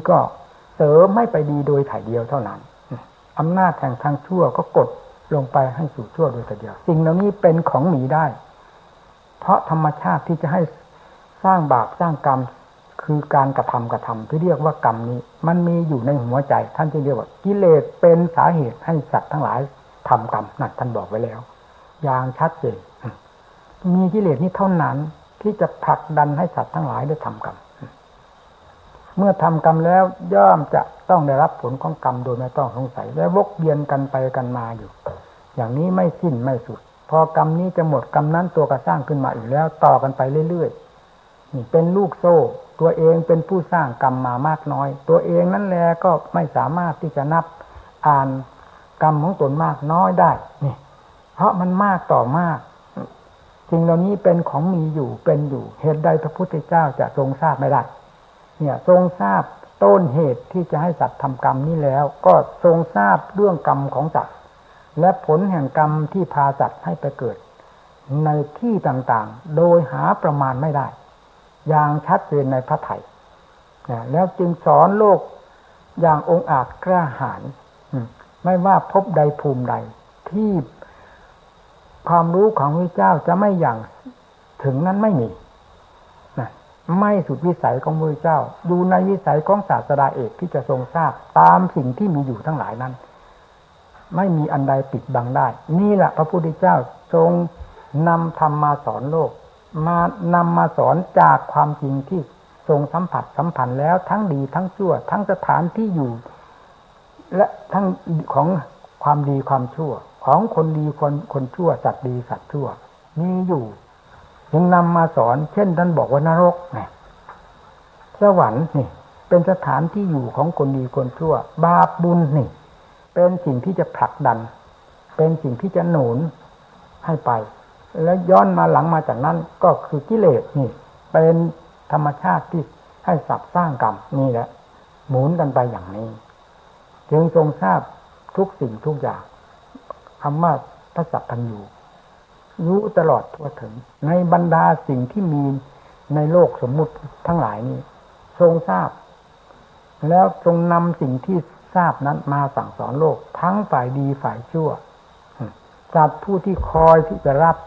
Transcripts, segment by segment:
ก็เสริมไม่ไปดีโดยถ่ายเดียวเท่านั้นอำนาจแห่งทางชั่วก็กดลงไปให้สู่ชั่วโดยถ่ายเดียวสิ่งเหล่านี้เป็นของหมีได้เพราะธรรมชาติที่จะให้สร้างบาปสร้างกรรมคือการกระทำที่เรียกว่ากรรมนี้มันมีอยู่ในหัวใจท่านจึงเรียกว่ากิเลสเป็นสาเหตุให้สัตว์ทั้งหลายทำกรรมนั่นท่านบอกไว้แล้วอย่างชัดเจนมีกิเลสนี้เท่านั้นที่จะผลักดันให้สัตว์ทั้งหลายได้ทำกรรมเมื่อทำกรรมแล้วย่อมจะต้องได้รับผลของกรรมโดยไม่ต้องสงสัยและวกเวียนกันไปกันมาอยู่อย่างนี้ไม่สิ้นไม่สุดพอกรรมนี้จะหมดกรรมนั้นตัวก็สร้างขึ้นมาอีกแล้วต่อกันไปเรื่อยๆนี่เป็นลูกโซ่ตัวเองเป็นผู้สร้างกรรมมามากน้อยตัวเองนั่นแหละก็ไม่สามารถที่จะนับอ่านกรรมของตนมากน้อยได้นี่เพราะมันมากต่อมากสิ่งเหล่านี้เป็นของมีอยู่เป็นอยู่เหตุใดพระพุทธเจ้าจะทรงทราบไม่ได้เนี่ยทรงทราบต้นเหตุที่จะให้สัตว์ทำกรรมนี้แล้วก็ทรงทราบเรื่องกรรมของสัตว์และผลแห่งกรรมที่พาสัตว์ให้ไปเกิดในที่ต่างๆโดยหาประมาณไม่ได้อย่างชัดเจนในพระไตรแล้วจึงสอนโลกอย่างองอาจกล้าหาญไม่ว่าพบใดภูมิใดที่ความรู้ของพระเจ้าจะไม่อย่างถึงนั้นไม่มีไม่สุดวิสัยของพระเจ้าดูในวิสัยของศาสดาเอกที่จะทรงทราบตามสิ่งที่มีอยู่ทั้งหลายนั้นไม่มีอันใดปิดบังได้นี่แหละพระพุทธเจ้าทรงนำธรรมมาสอนโลกนำมาสอนจากความจริงที่ทรงสัมผัสสัมพันธ์แล้วทั้งดีทั้งชั่วทั้งสถานที่อยู่และทั้งของความดีความชั่วของคนดีคนชั่วสัตว์ดีสัตว์ชั่วมีอยู่ยังนำมาสอนเช่นท่านบอกว่านรกเนี่ยสวรรค์นี่เป็นสถานที่อยู่ของคนดีคนชั่วบาปบุญนี่เป็นสิ่งที่จะผลักดันเป็นสิ่งที่จะหนุนให้ไปแล้วย้อนมาหลังมาจากนั้นก็คือกิเลสนี่เป็นธรรมชาติที่ให้สัตว์สร้างกรรมนี่แหละหมุนกันไปอย่างนี้จึงทรงทราบทุกสิ่งทุกอย่างคำว่าพระสัพพัญญูรู้ตลอดทั่วถึงในบรรดาสิ่งที่มีในโลกสมมุติทั้งหลายนี้ทรงทราบแล้วทรงนำสิ่งที่ทราบนั้นมาสั่งสอนโลกทั้งฝ่ายดีฝ่ายชั่วสัตว์ผู้ที่คอยที่จะรับ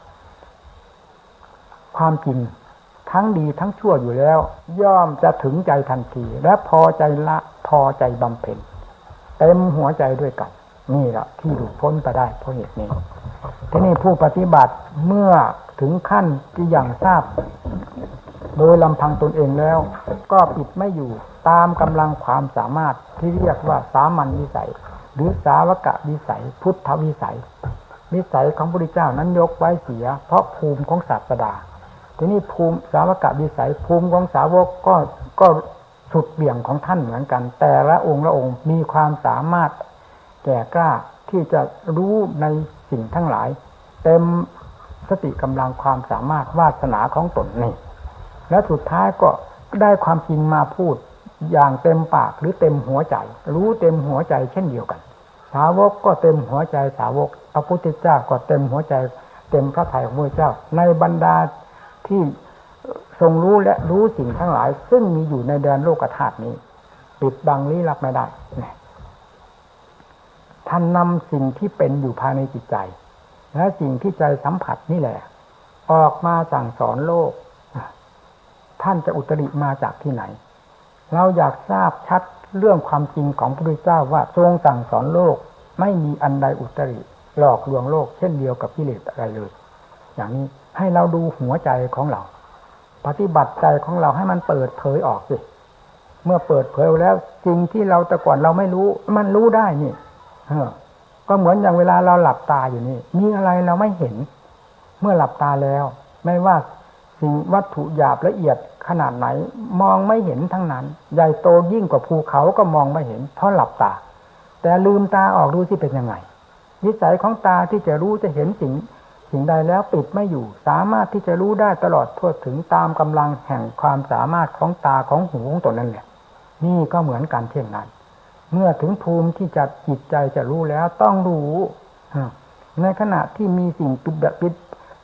ความจริงทั้งดีทั้งชั่วอยู่แล้วย่อมจะถึงใจทันทีและพอใจละพอใจบำเพ็ญเต็มหัวใจด้วยกันนี่แหละที่หลุดพ้นไปได้เพราะเหตุนี้ทีนี้ผู้ปฏิบัติเมื่อถึงขั้นที่อย่างทราบโดยลำพังตนเองแล้วก็ปิดไม่อยู่ตามกำลังความสามารถที่เรียกว่าสามัญวิสัยหรือสาวกวิสัยพุทธวิสัยวิสัยของพระพุทธเจ้านั้นยกไว้เสียเพราะภูมิของศาสดาทีนี้ภูมิสาวกวิสัยภูมิของสาวกก็สุดเบี่ยงของท่านเหมือนกันแต่ละองค์มีความสามารถแก่กล้าที่จะรู้ในสิ่งทั้งหลายเต็มสติกำลังความสามารถวาสนาของตนนี่และสุดท้ายก็ได้ความจริงมาพูดอย่างเต็มปากหรือเต็มหัวใจรู้เต็มหัวใจเช่นเดียวกันสาวกก็เต็มหัวใจสาวกพระพุทธเจ้าก็เต็มหัวใจเต็มพระทัยของพระเจ้าในบรรดาที่ทรงรู้และรู้สิ่งทั้งหลายซึ่งมีอยู่ในแดนโลกธาตุนี้ปิดบังลี้ลับไม่ได้ท่านนำสิ่งที่เป็นอยู่ภายในจิตใจและสิ่งที่ใจสัมผัสนี่แหละออกมาสั่งสอนโลกท่านจะอุตริมาจากที่ไหนเราอยากทราบชัดเรื่องความจริงของพระพุทธเจ้าว่าทรงสั่งสอนโลกไม่มีอันใดอุตริหลอกลวงโลกเช่นเดียวกับกิเลสอะไรเลยอย่างนี้ให้เราดูหัวใจของเราปฏิบัติใจของเราให้มันเปิดเผยออกสิเมื่อเปิดเผยแล้วสิ่งที่เราแต่ก่อนเราไม่รู้มันรู้ได้นี่ก็เหมือนอย่างเวลาเราหลับตาอยู่นี่มีอะไรเราไม่เห็นเมื่อหลับตาแล้วไม่ว่าสิ่งวัตถุหยาบละเอียดขนาดไหนมองไม่เห็นทั้งนั้นใหญ่โตยิ่งกว่าภูเขาก็มองไม่เห็นเพราะหลับตาแต่ลืมตาออกดูสิเป็นยังไงนิสัยของตาที่จะรู้จะเห็นสิ่งใดแล้วปิดไม่อยู่สามารถที่จะรู้ได้ตลอดทั่วถึงตามกำลังแห่งความสามารถของตาของหูของตนนั่นแหละนี่ก็เหมือนกันเช่นนั้นเมื่อถึงภูมิที่จะจิตใจจะรู้แล้วต้องรู้ในขณะที่มีสิ่งปิด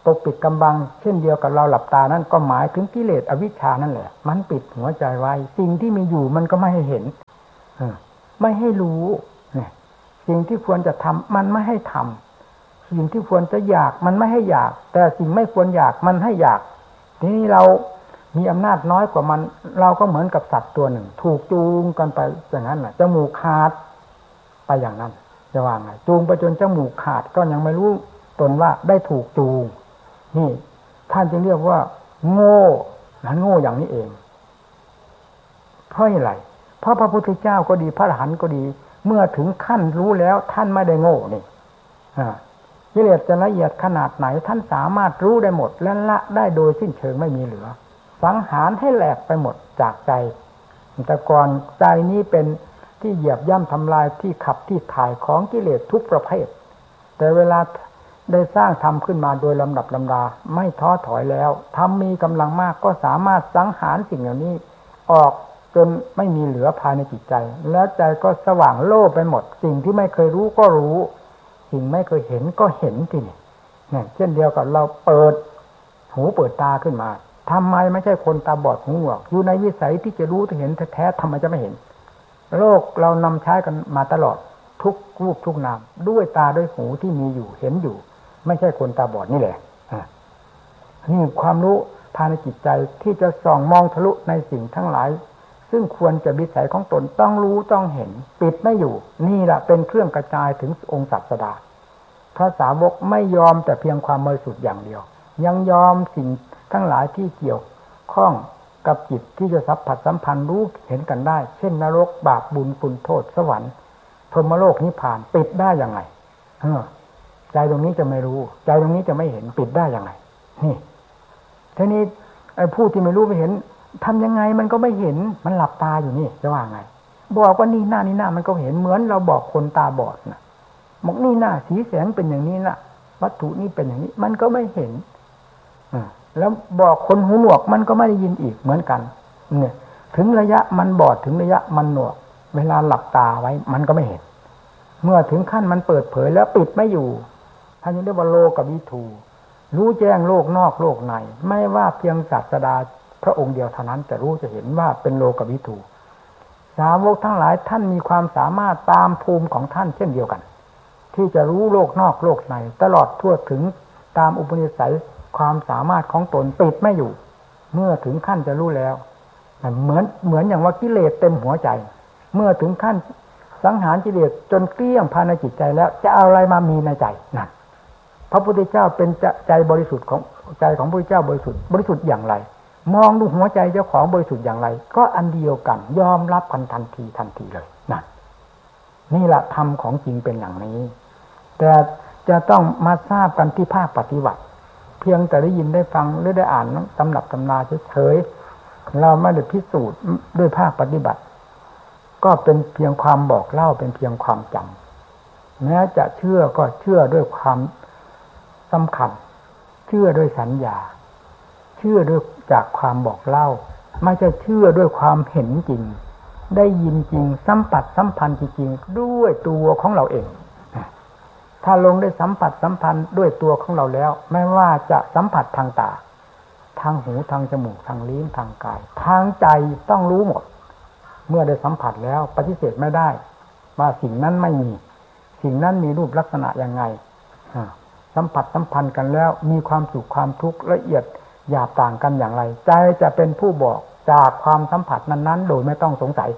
ปกปิดกำบังเช่นเดียวกับเราหลับตานั่นก็หมายถึงกิเลสอวิชชานั่นแหละมันปิดหัวใจไว้สิ่งที่มีอยู่มันก็ไม่ให้เห็นไม่ให้รู้เนี่ยสิ่งที่ควรจะทำมันไม่ให้ทำสิ่งที่ควรจะอยากมันไม่ให้อยากแต่สิ่งไม่ควรอยากมันให้อยากทีนี้เรามีอำนาจน้อยกว่ามันเราก็เหมือนกับสัตว์ตัวหนึ่งถูกจูงกันไปอย่างนั้นน่ะจมูกขาดไปอย่างนั้นจะว่าไงจูงไปจนจมูกขาดก็ยังไม่รู้ตนว่าได้ถูกจูงนี่ท่านจึงเรียกว่าโง่นั้นโง่อย่างนี้เองเพราะอะไรเพราะพระพุทธเจ้าก็ดีพระอรหันต์ก็ดีเมื่อถึงขั้นรู้แล้วท่านไม่ได้โง่นี่กิเลสจะละเอียดขนาดไหนท่านสามารถรู้ได้หมดและละได้โดยสิ้นเชิงไม่มีเหลือสังหารให้แหลกไปหมดจากใจแต่ก่อนใจนี้เป็นที่เหยียบย่ำทำลายที่ขับที่ถ่ายของกิเลสทุกประเภทแต่เวลาได้สร้างธรรมขึ้นมาโดยลำดับลำดาไม่ท้อถอยแล้วธรรมมีกำลังมากก็สามารถสังหารสิ่งเหล่านี้ออกจนไม่มีเหลือภายในจิตใจแล้วใจก็สว่างโล่ไปหมดสิ่งที่ไม่เคยรู้ก็รู้สิ่งไม่เคยเห็นก็เห็นทีนี้เนี่ยเช่นเดียวกับเราเปิดหูเปิดตาขึ้นมาทำไมไม่ใช่คนตาบอดหูหนวกอยู่ในวิสัยที่จะรู้จะเห็นแท้ๆทำไมจะไม่เห็นโลกเรานำใช้กันมาตลอดทุกรูปทุกนามด้วยตาด้วยหูที่มีอยู่เห็นอยู่ไม่ใช่คนตาบอดนี่แหละนี่ความรู้ภายในจิตใจที่จะส่องมองทะลุในสิ่งทั้งหลายซึ่งควรจะวิสัยของตนต้องรู้ต้องเห็นปิดไม่อยู่นี่แหละเป็นเครื่องกระจายถึงองค์ศาสดาพระสาวกไม่ยอมแต่เพียงความบริสุทธิ์อย่างเดียวยังยอมสิ่งทั้งหลายที่เกี่ยวข้องกับจิตที่จะสัมผัสสัมพันธ์รู้เห็นกันได้เช่นนรกบาปบุญคุณโทษสวรรค์พรหมโลกนิพพานปิดได้ยังไงใจตรงนี้จะไม่รู้ใจตรงนี้จะไม่เห็นปิดได้ยังไงนี่ทีนี้ไอ้ผู้ที่ไม่รู้ไม่เห็นทำยังไงมันก็ไม่เห็นมันหลับตาอยู่นี่จะว่าไงบอกว่านี่หน้านี่หน้ามันก็เห็นเหมือนเราบอกคนตาบอดนะบอกนี่หน้าสีแสงเป็นอย่างนี้นะวัตถุนี่เป็นอย่างนี้มันก็ไม่เห็นแล้วบอกคนหูหนวกมันก็ไม่ได้ยินอีกเหมือนกันเนี่ยถึงระยะมันบอดถึงระยะมันหนวกเวลาหลับตาไว้มันก็ไม่เห็นเมื่อถึงขั้นมันเปิดเผยแล้วปิดไม่อยู่ท่านเรียกว่าโลกวิถูรู้แจ้งโลกนอกโลกในไม่ว่าเพียงศาสดาพระองค์เดียวเท่านั้นจะรู้จะเห็นว่าเป็นโลกวิถูสาวกทั้งหลายท่านมีความสามารถตามภูมิของท่านเช่นเดียวกันที่จะรู้โลกนอกโลกในตลอดทั่วถึงตามอุปนิสัยความสามารถของตนปิดไม่อยู่เมื่อถึงขั้นจะรู้แล้วเหมือนอย่างว่ากิเลสเต็มหัวใจเมื่อถึงขั้นสังหารกิเลสจนเกลี้ยงภายในจิตใจแล้วจะเอาอะไรมามีในใจนั่นพระพุทธเจ้าเป็นใจบริสุทธิ์ของใจของพระพุทธเจ้าบริสุทธิ์อย่างไรมองดูหัวใจเจ้าของบริสุทธิ์อย่างไรก็อันเดียวกันยอมรับกันทันทีเลยนั่นนี่แหละธรรมของจริงเป็นอย่างนี้แต่จะต้องมาทราบกันที่ภาคปฏิบัติเพียงแต่ได้ยินได้ฟังหรือได้อ่านตำรับตำราเฉยๆเราไม่ได้พิสูจน์ด้วยภาคปฏิบัติก็เป็นเพียงความบอกเล่าเป็นเพียงความจำแม้จะเชื่อก็เชื่อด้วยความสำคัญเชื่อด้วยสัญญาเชื่อด้วยจากความบอกเล่าไม่ใช่เชื่อด้วยความเห็นจริงได้ยินจริงสัมผัสสัมพันธ์จริงๆด้วยตัวของเราเองถ้าลงได้สัมผัสสัมพันธ์ด้วยตัวของเราแล้วไม่ว่าจะสัมผัสทางตาทางหูทางจมูกทางลิ้นทางกายทางใจต้องรู้หมดเมื่อได้สัมผัสแล้วปฏิเสธไม่ได้ว่าสิ่งนั้นไม่มีสิ่งนั้นมีรูปลักษณะยังไงสัมผัสสัมพันธ์กันแล้วมีความสุขความทุกข์ละเอียดหยาบต่างกันอย่างไรใจจะเป็นผู้บอกจากความสัมผัสนั้นๆโดยไม่ต้องสงสัย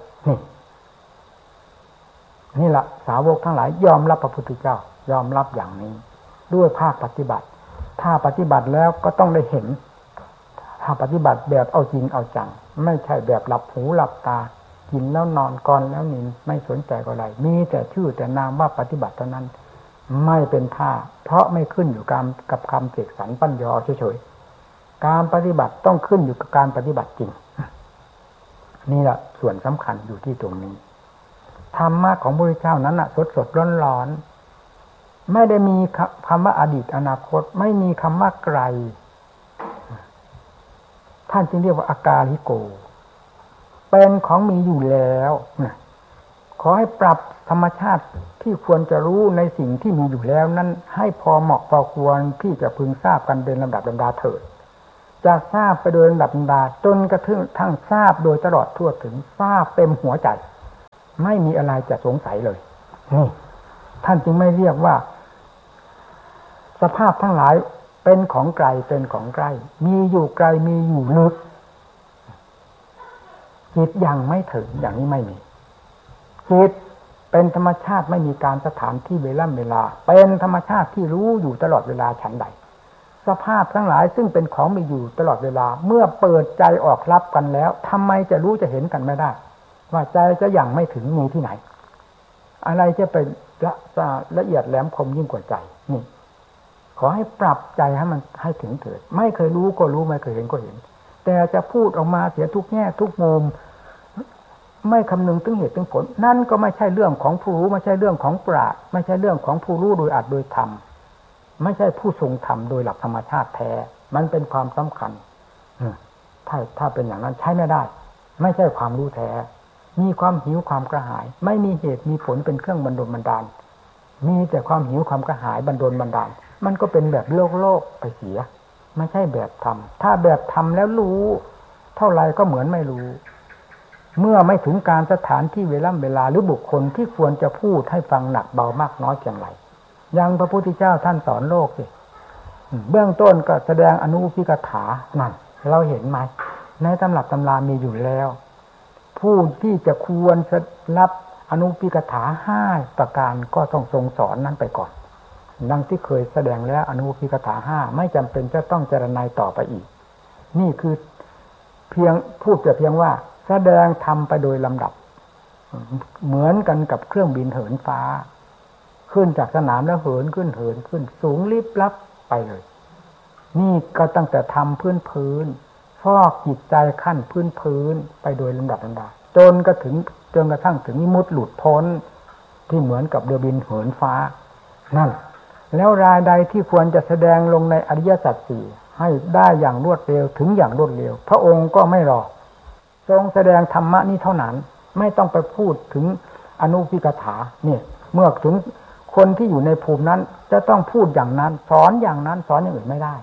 นี่แหละสาวกทั้งหลายยอมรับพระพุทธเจ้ายอมรับอย่างนี้ด้วยภาคปฏิบัติถ้าปฏิบัติแล้วก็ต้องได้เห็นถ้าปฏิบัติแบบเอาจริงเอาจังไม่ใช่แบบหลับหูหลับตากินแล้วนอนก่อนแล้วนินไม่สนใจอะไรมีแต่ชื่อแต่นามว่าปฏิบัติเท่านั้นไม่เป็นท่าเพราะไม่ขึ้นอยู่กับคำเสกสรรปั้นยอเฉยๆการปฏิบัติต้องขึ้นอยู่กับการปฏิบัติจริงนี่แหละส่วนสำคัญอยู่ที่ตรงนี้ธรรมะของพระพุทธเจ้านั้นสดๆร้อนๆไม่ได้มีคำว่าอดีตอนาคตไม่มีคำว่าไกลท่านจึงเรียกว่าอากาลิโกเป็นของมีอยู่แล้วขอให้ปรับธรรมชาติที่ที่ควรจะรู้ในสิ่งที่มีอยู่แล้วนั้นให้พอเหมาะพอควรที่จะพึงทราบกันเป็นลำดับลำดาเถิดจะทราบไปโดยลำดับลำดาจนกระทั่งทราบโดยตลอดทั่วถึงทราบเต็มหัวใจไม่มีอะไรจะสงสัยเลยนี่ท่านจึงไม่เรียกว่าสภาพทั้งหลายเป็นของไกลเป็นของใกล้มีอยู่ไกลมีอยู่ลึกจิตยังไม่ถึงอย่างนี้ไม่มีจิตเป็นธรรมชาติไม่มีการสถานที่เวลาเป็นธรรมชาติที่รู้อยู่ตลอดเวลาฉันใดสภาพทั้งหลายซึ่งเป็นของมีอยู่ตลอดเวลาเมื่อเปิดใจออกรับกันแล้วทำไมจะรู้จะเห็นกันไม่ได้ว่าใจจะยังไม่ถึงมีที่ไหนอะไรจะเป็นละเอียดแหลมคมยิ่งกว่าใจนี่ขอให้ปรับใจให้มันให้ถึงเถิดไม่เคยรู้ก็รู้ไม่เคยเห็นก็เห็นแต่จะพูดออกมาเสียทุกแง่ทุกมุมไม่คำนึงถึงเหตุถึงผลนั่นก็ไม่ใช่เรื่องของผู้รู้ไม่ใช่เรื่องของปราชญ์ไม่ใช่เรื่องของผู้รู้โดยอัดโดยธรรมไม่ใช่ผู้ทรงธรรมโดยหลักธรรมชาติแท้มันเป็นความสำคัญถ้าเป็นอย่างนั้นใช้ไม่ได้ไม่ใช่ความรู้แท้มีความหิวความกระหายไม่มีเหตุมีผลเป็นเครื่องบันดลบันดาลมีแต่ความหิวความกระหายบันดลบันดาลมันก็เป็นแบบโลกไปเสียไม่ใช่แบบธรรมถ้าแบบธรรมแล้วรู้เท่าไรก็เหมือนไม่รู้เมื่อไม่ถึงการสถานที่เวลาหรือบุคคลที่ควรจะพูดให้ฟังหนักเบามากน้อยเพียงไรอย่างพระพุทธเจ้าท่านสอนโลกสิเบื้องต้นก็แสดงอนุปิกถานั่นเราเห็นไหมในตำรับตำรามีอยู่แล้วผู้ที่จะควรรับอนุปิกถา5ประการก็ต้องทรงสอนนั้นไปก่อนดังที่เคยแสดงแล้วอนุปิกถา5ไม่จำเป็นจะต้องเจรไนต่อไปอีกนี่คือเพียงพูดแต่เพียงว่าแสดงธรรมไปโดยลำดับเหมือนกันกับเครื่องบินเหินฟ้าขึ้นจากสนามแล้วเหินขึ้นสูงลิบลับไปเลยนี่ก็ตั้งแต่ทำพื้นฟอกจิตใจขั้นพื้นไปโดยลำดับจนกระทั่งถึงนิมุตติหลุดพ้นที่เหมือนกับเรือบินเหินฟ้านั่นแล้วรายใดที่ควรจะแสดงลงในอริยสัจสี่ให้ได้อย่างรวดเร็วถึงอย่างรวดเร็วพระองค์ก็ไม่รอทรงแสดงธรรมะนี้เท่านั้นไม่ต้องไปพูดถึงอนุปิกถาเนี่ยเมื่อถึงคนที่อยู่ในภูมินั้นจะต้องพูดอย่างนั้นสอนอย่างนั้นสอนอย่างอื่นไม่ได้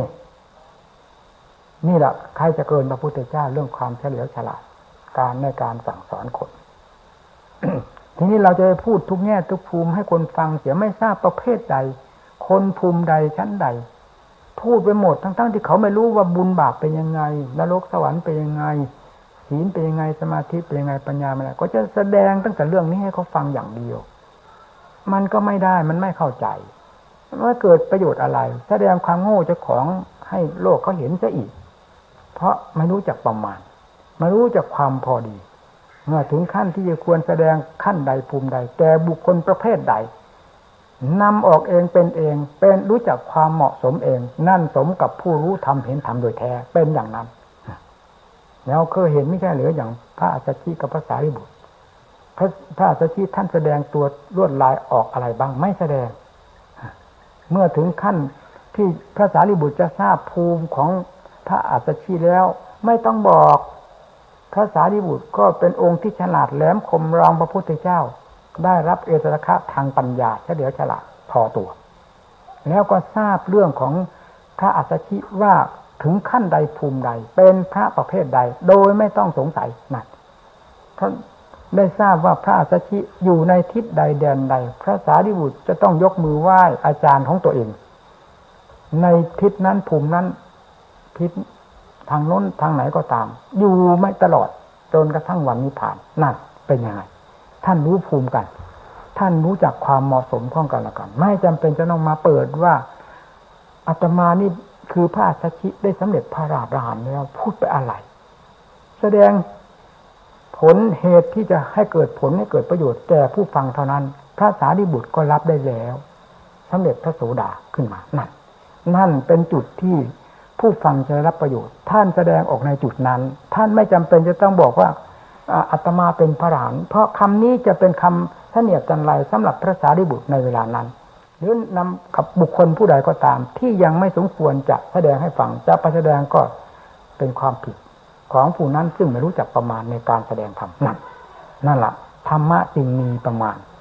นี่แหละใครจะเกินพระพุทธเจ้าเรื่องความเฉลียวฉลาดการในการสั่งสอนคน ทีนี้เราจะไปพูดทุกแง่ทุกภูมิให้คนฟังเสียไม่ทราบประเภทใดคนภูมิใดชั้นใดพูดไปหมดทั้งที่เขาไม่รู้ว่าบุญบาปเป็นยังไงนรกสวรรค์เป็นยังไงศีลเป็นยังไงสมาธิเป็นยังไงปัญญาเป็นยังไงก็จะแสดงตั้งแต่เรื่องนี้ให้เขาฟังอย่างเดียวมันก็ไม่ได้มันไม่เข้าใจว่าเกิดประโยชน์อะไรแสดงความโง่เจ้าของให้โลกเขาเห็นซะอีกเพราะไม่รู้จักประมาณไม่รู้จักความพอดีเมื่อถึงขั้นที่จะควรแสดงขั้นใดภูมิใดแก่บุคคลประเภทใดนำออกเองเป็นรู้จักความเหมาะสมเองนั่นสมกับผู้รู้ธรรมเห็นธรรมโดยแท้เป็นอย่างนั้นแล้วเคยเห็นไม่ใช่หรืออย่างพระอัสสชิกับพระสารีบุตรพระอัสสชิท่านแสดงตัวลวดลายออกอะไรบ้างไม่แสดงเมื่อถึงขั้นที่พระสารีบุตรจะทราบภูมิของพระอัสสชิแล้วไม่ต้องบอกพระสารีบุตรก็เป็นองค์ที่ฉลาดแหลมคมรองพระพุทธเจ้าได้รับเอตระคะทางปัญญาเฉลียวฉลาดพอตัวแล้วก็ทราบเรื่องของพระอัสสชิว่าถึงขั้นใดภูมิใดเป็นพระประเภทใดโดยไม่ต้องสงสัยนั่นท่านได้ทราบว่าพระอัสสชิอยู่ในทิศใดแดนใดพระสารีบุตรจะต้องยกมือไหว้อาจารย์ของตัวเองในทิศนั้นภูมินั้นทิศทางโน้นทางไหนก็ตามอยู่ไม่ตลอดจนกระทั่งวันนิพพานนั่นเป็นยังไงท่านรู้ภูมิกันท่านรู้จักความเหมาะสมของกันและกันไม่จำเป็นจะต้องมาเปิดว่าอาตมานี่คือพระอัสสชิได้สำเร็จพระอรหันต์แล้วพูดไปอะไรแสดงผลเหตุที่จะให้เกิดผลให้เกิดประโยชน์แก่ผู้ฟังเท่านั้นพระสารีบุตรก็รับได้แล้วสำเร็จพระโสดาขึ้นมานั่นเป็นจุดที่ผู้ฟังจะรับประโยชน์ท่านแสดงออกในจุดนั้นท่านไม่จำเป็นจะต้องบอกว่าอาตมาเป็นพระอรหันต์เพราะคำนี้จะเป็นคำเสนียดจันไรสำหรับพระสารีบุตรในเวลานั้นหรือนำกับบุคคลผู้ใดก็ตามที่ยังไม่สมควรจะแสดงให้ฟังจะไปแสดงก็เป็นความผิดของผู้นั้นซึ่งไม่รู้จักประมาณในการแสดงธรรมนั่นแหละธรรมะจึงมีประมาณ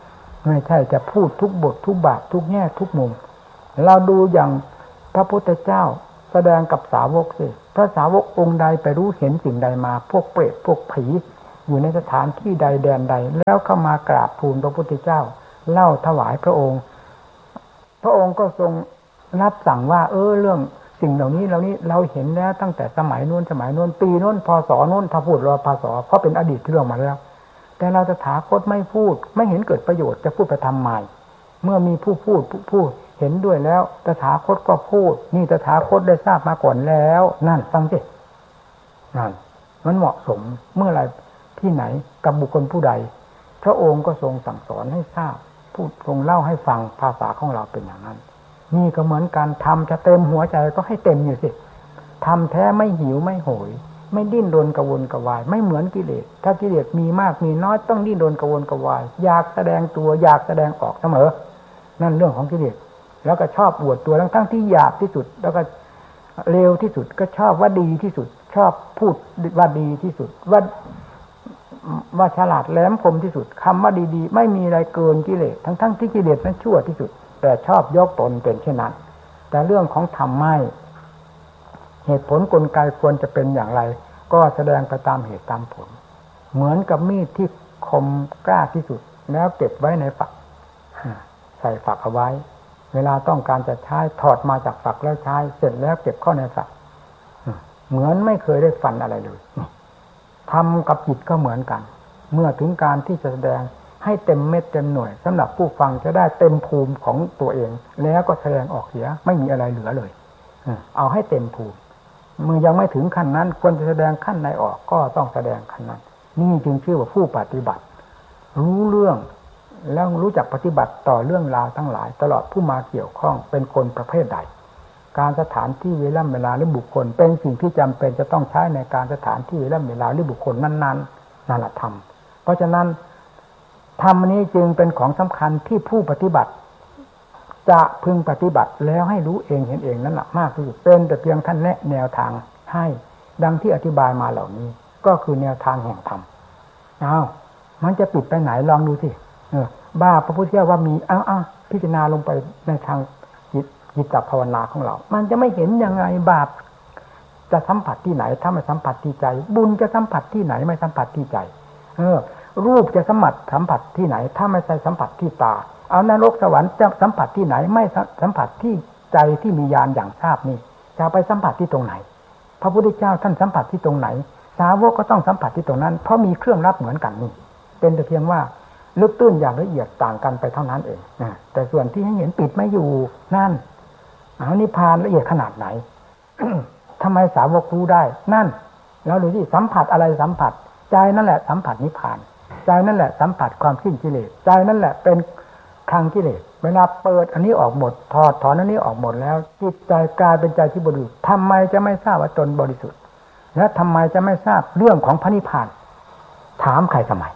ไม่ใช่จะพูดทุกบททุกบาททุกแง่ทุกมุมเราดูอย่างพระพุทธเจ้าแสดงกับสาวกสิพระสาวกองค์ใดไปรู้เห็นสิ่งใดมาพวกเปรตพวกผีอยู่ในสถานที่ใดแดนใดแล้วเข้ามากราบทูลพระพุทธเจ้าเล่าถวายพระองค์พระองค์ก็ทรงรับสั่งว่าเรื่องสิ่งเหล่านี้เราเห็นแล้วตั้งแต่สมัยโน้นปีโน้นพศโน้นถ้าพูดเราพศเพราะเป็นอดีตที่เรื่องมาแล้วแต่เราจะถาคตไม่พูดไม่เห็นเกิดประโยชน์จะพูดไปทำไมเมื่อมีผู้พูดเห็นด้วยแล้วตถาคตก็พูดนี่ตถาคตได้ทราบมาก่อนแล้วนั่นฟังสินั่นมันเหมาะสมเมื่อไรที่ไหนกับบุคคลผู้ใดพระองค์ก็ทรงสั่งสอนให้ทราบพูดทรงเล่าให้ฟังภาษาของเราเป็นอย่างนั้นนี่ก็เหมือนการทำจะเต็มหัวใจก็ให้เต็มอยู่สิทำแท้ไม่หิวไม่โหยไม่ดิ้นรนกระวนกระวายไม่เหมือนกิเลสถ้ากิเลสมีมากมีน้อยต้องดิ้นรนกระวนกระวายอยากแสดงตัวอยากแสดงออกเสมอนั่นเรื่องของกิเลสแล้วก็ชอบอวดตัวทั้งที่หยาบที่สุดแล้วก็เลวที่สุดก็ชอบว่าดีที่สุดชอบพูดว่าดีที่สุดว่าฉลาดแหลมคมที่สุดคำว่าดีๆไม่มีอะไรเกินกิเลสทั้งที่กิเลสนั้นชั่วที่สุดแต่ชอบยกตนเป็นเช่นนั้นแต่เรื่องของธรรมไม่เหตุผลกลไกควรจะเป็นอย่างไรก็แสดงไปตามเหตุตามผลเหมือนกับมีดที่คมกล้าที่สุดแล้วเก็บไว้ในฝักใส่ฝักเอาไว้เวลาต้องการจะใช้ถอดมาจากฝักแล้วใช้เสร็จแล้วเก็บเข้าในฝักเหมือนไม่เคยได้ฟันอะไรเลยทำกับจิตก็เหมือนกันเมื่อถึงการที่จะแสดงให้เต็มเม็ดเต็มหน่วยสำหรับผู้ฟังจะได้เต็มภูมิของตัวเองแล้วก็แสดงออกเสียไม่มีอะไรเหลือเลยเอาให้เต็มภูมิเมื่อยังไม่ถึงขั้นนั้นควรจะแสดงขั้นไหนออกก็ต้องแสดงขั้นนั้นนี่จึงชื่อว่าผู้ปฏิบัติรู้เรื่องแล้วรู้จักปฏิบัติต่อเรื่องราวทั้งหลายตลอดผู้มาเกี่ยวข้องเป็นคนประเภทใดการสถานที่เวลาหรือบุคคลเป็นสิ่งที่จำเป็นจะต้องใช้ในการสถานที่เวลาหรือบุคคลนั้นๆนั่นแหละธรรมเพราะฉะนั้นธรรมนี้จึงเป็นของสำคัญที่ผู้ปฏิบัติจะพึงปฏิบัติแล้วให้รู้เองเห็นเองนั่นแหละมากที่สุดเป็นแต่เพียงท่านแนะแนวทางให้ดังที่อธิบายมาเหล่านี้ก็คือแนวทางแห่งธรรมมันจะปิดไปไหนลองดูสิบ้าพระพุทธเจ้าว่ามีพิจารณาลงไปในทางจิตภาวนาของเรามันจะไม่เห็นยังไงบาปจะสัมผัสที่ไหนถ้าไม่สัมผัสที่ใจบุญจะสัมผัสที่ไหนไม่สัมผัสที่ใจรูปจะสัมผัสที่ไหนถ้าไม่ใช่สัมผัสที่ตาเอานรกสวรรค์จะสัมผัสที่ไหนไม่สัมผัสที่ใจที่มีญาณอย่างทราบนี่จะไปสัมผัสที่ตรงไหนพระพุทธเจ้าท่านสัมผัสที่ตรงไหนสาวกก็ต้องสัมผัสที่ตรงนั้นเพราะมีเครื่องรับเหมือนกันนี่เป็นแต่เพียงว่าลึกตื้นอย่างละเอียดต่างกันไปเท่านั้นเองแต่ส่วนที่ให้เห็นปิดไม่อยู่นั่นนิพพานละเอียดขนาดไหน ทำไมสาวกรู้ได้นั่นแล้วดูที่สัมผัสอะไรสัมผัสใจนั่นแหละสัมผัสนิพพานใจนั่นแหละสัมผัสความสิ้นกิเลสใจนั่นแหละเป็นคลังกิเลสเวลาเปิดอันนี้ออกหมดถอดถอนอันนี้ออกหมดแล้วจิตใจกลายเป็นใจที่บริสุทธิ์ทำไมจะไม่ทราบว่าตนบริสุทธิ์และทำไมจะไม่ทราบเรื่องของพระนิพพานถามใครทำไม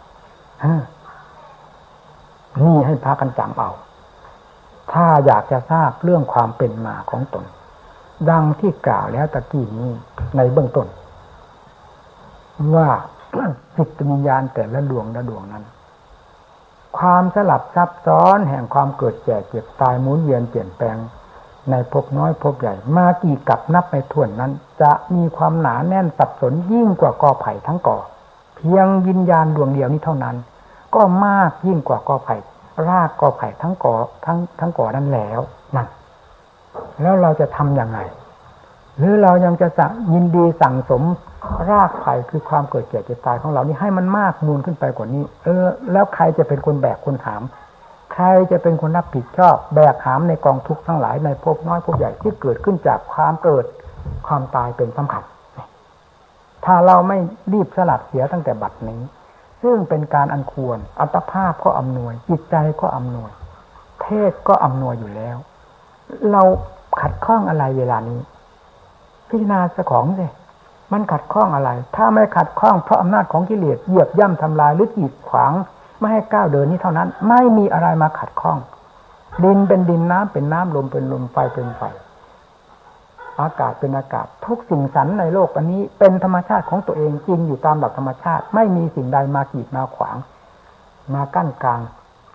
นี่ให้พากันจำเอาถ้าอยากจะทราบเรื่องความเป็นมาของตนดังที่กล่าวแล้วตะกี้นี้ในเบื้องต้นว่า จิตวิญญาณแต่ละดวงนั้นความสลับซับซ้อนแห่งความเกิดแก่เจ็บตายหมุนเวียนเปลี่ยนแปลงในภพน้อยภพใหญ่มากี่กับนับไม่ถ้วนนั้นจะมีความหนาแน่นสับสนยิ่งกว่ากอไผ่ทั้งกอเพียงวิญญาณดวงเดียวนี้เท่านั้นก็มากยิ่งกว่ากอไผ่รากกอไผ่ทั้งกอทั้งกอนั้นแล้วนั่นแล้วเราจะทำอย่างไรหรือเรายังจะยินดีสั่งสมรากไผ่คือความเกิดแก่เจ็บตายของเรานี่ให้มันมากนูนขึ้นไปกว่านี้แล้วใครจะเป็นคนแบกคนหามใครจะเป็นคนรับผิดชอบแบกหามในกองทุกข์ทั้งหลายในภพน้อยภพใหญ่ที่เกิดขึ้นจากความเกิดความตายเป็นสำคัญถ้าเราไม่รีบสลัดเสียตั้งแต่บัดนี้ซึ่งเป็นการอันควรอัตภาพก็อำนวยจิตใจก็อำนวยเทศก็อำนวยอยู่แล้วเราขัดข้องอะไรเวลานี้พิจารณาสักของสิมันขัดข้องอะไรถ้าไม่ขัดข้องเพราะอำนาจของกิเลสเหยียบย่ำทำลายหรือกีดขวางไม่ให้ก้าวเดินนี้เท่านั้นไม่มีอะไรมาขัดข้องดินเป็นดินน้ำเป็นน้ำลมเป็นลมไฟเป็นไฟอากาศเป็นอากาศทุกสิ่งสรรในโลกอันนี้เป็นธรรมชาติของตัวเองจริงอยู่ตามหลักธรรมชาติไม่มีสิ่งใดมากีดมาขวางมากั้นกลาง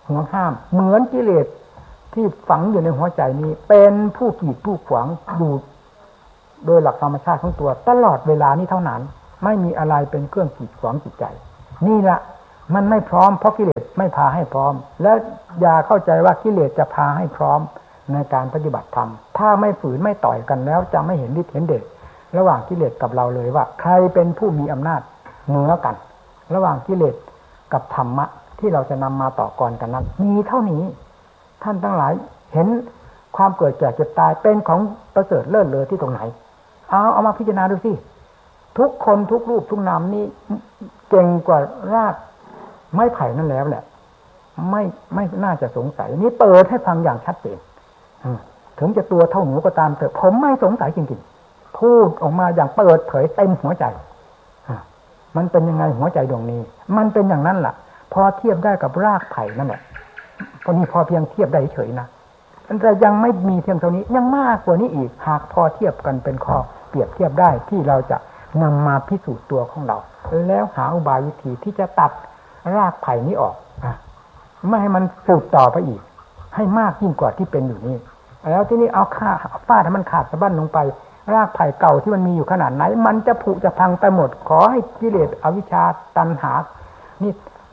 ห่วงห้ามเหมือนกิเลสที่ฝังอยู่ในหัวใจนี้เป็นผู้กีดผู้ขวางอยู่โดยหลักธรรมชาติของตัวตลอดเวลานี้เท่านั้นไม่มีอะไรเป็นเครื่องกีดขวางจิตใจนี่แหละมันไม่พร้อมเพราะกิเลสไม่พาให้พร้อมและอย่าเข้าใจว่ากิเลสจะพาให้พร้อมในการปฏิบัติธรรมถ้าไม่ฝืนไม่ต่อยกันแล้วจะไม่เห็นฤทธิ์เห็นเดชระหว่างกิเลสกับเราเลยว่าใครเป็นผู้มีอำนาจเหนือกันระหว่างกิเลสกับธรรมะที่เราจะนำมาต่อกรกันนั้นมีเท่านี้ท่านทั้งหลายเห็นความเกิดแก่เจ็บตายเป็นของประเสริฐเลิศเลอที่ตรงไหนเอามาพิจารณาดูสิทุกคนทุกรูปทุกนามนี้เก่งกว่ารากไม้ไผ่นั่นแล้วแหละไม่น่าจะสงสัยนี่เปิดให้ฟังอย่างชัดเจนถึงจะตัวเท่าหนูก็ตามเถอะผมไม่สงสัยจริงๆพูดออกมาอย่างเปิดเผยเต็มหัวใจมันเป็นยังไงหัวใจดวงนี้มันเป็นอย่างนั้นล่ะพอเทียบได้กับรากไผ่นั่นแหละพอนี้พอเพียงเทียบได้เฉยนะแต่ยังไม่มีเพียงเท่านี้ยังมากกว่านี้อีกหากพอเทียบกันเป็นข้อเปรียบเทียบได้ที่เราจะนำมาพิสูจน์ตัวของเราแล้วหาอุบายวิธีที่จะตัดรากไผ่นี้ออกไม่ให้มันสืบต่อไปอีกให้มากยิ่งกว่าที่เป็นอยู่นี้แล้วที่นี้เอาฟาดให้มันขาดสะบั้นลงไปรากไผ่เก่าที่มันมีอยู่ขนาดไหนมันจะผุจะพังไปหมดขอให้กิเลสอวิชชาตัณหานี่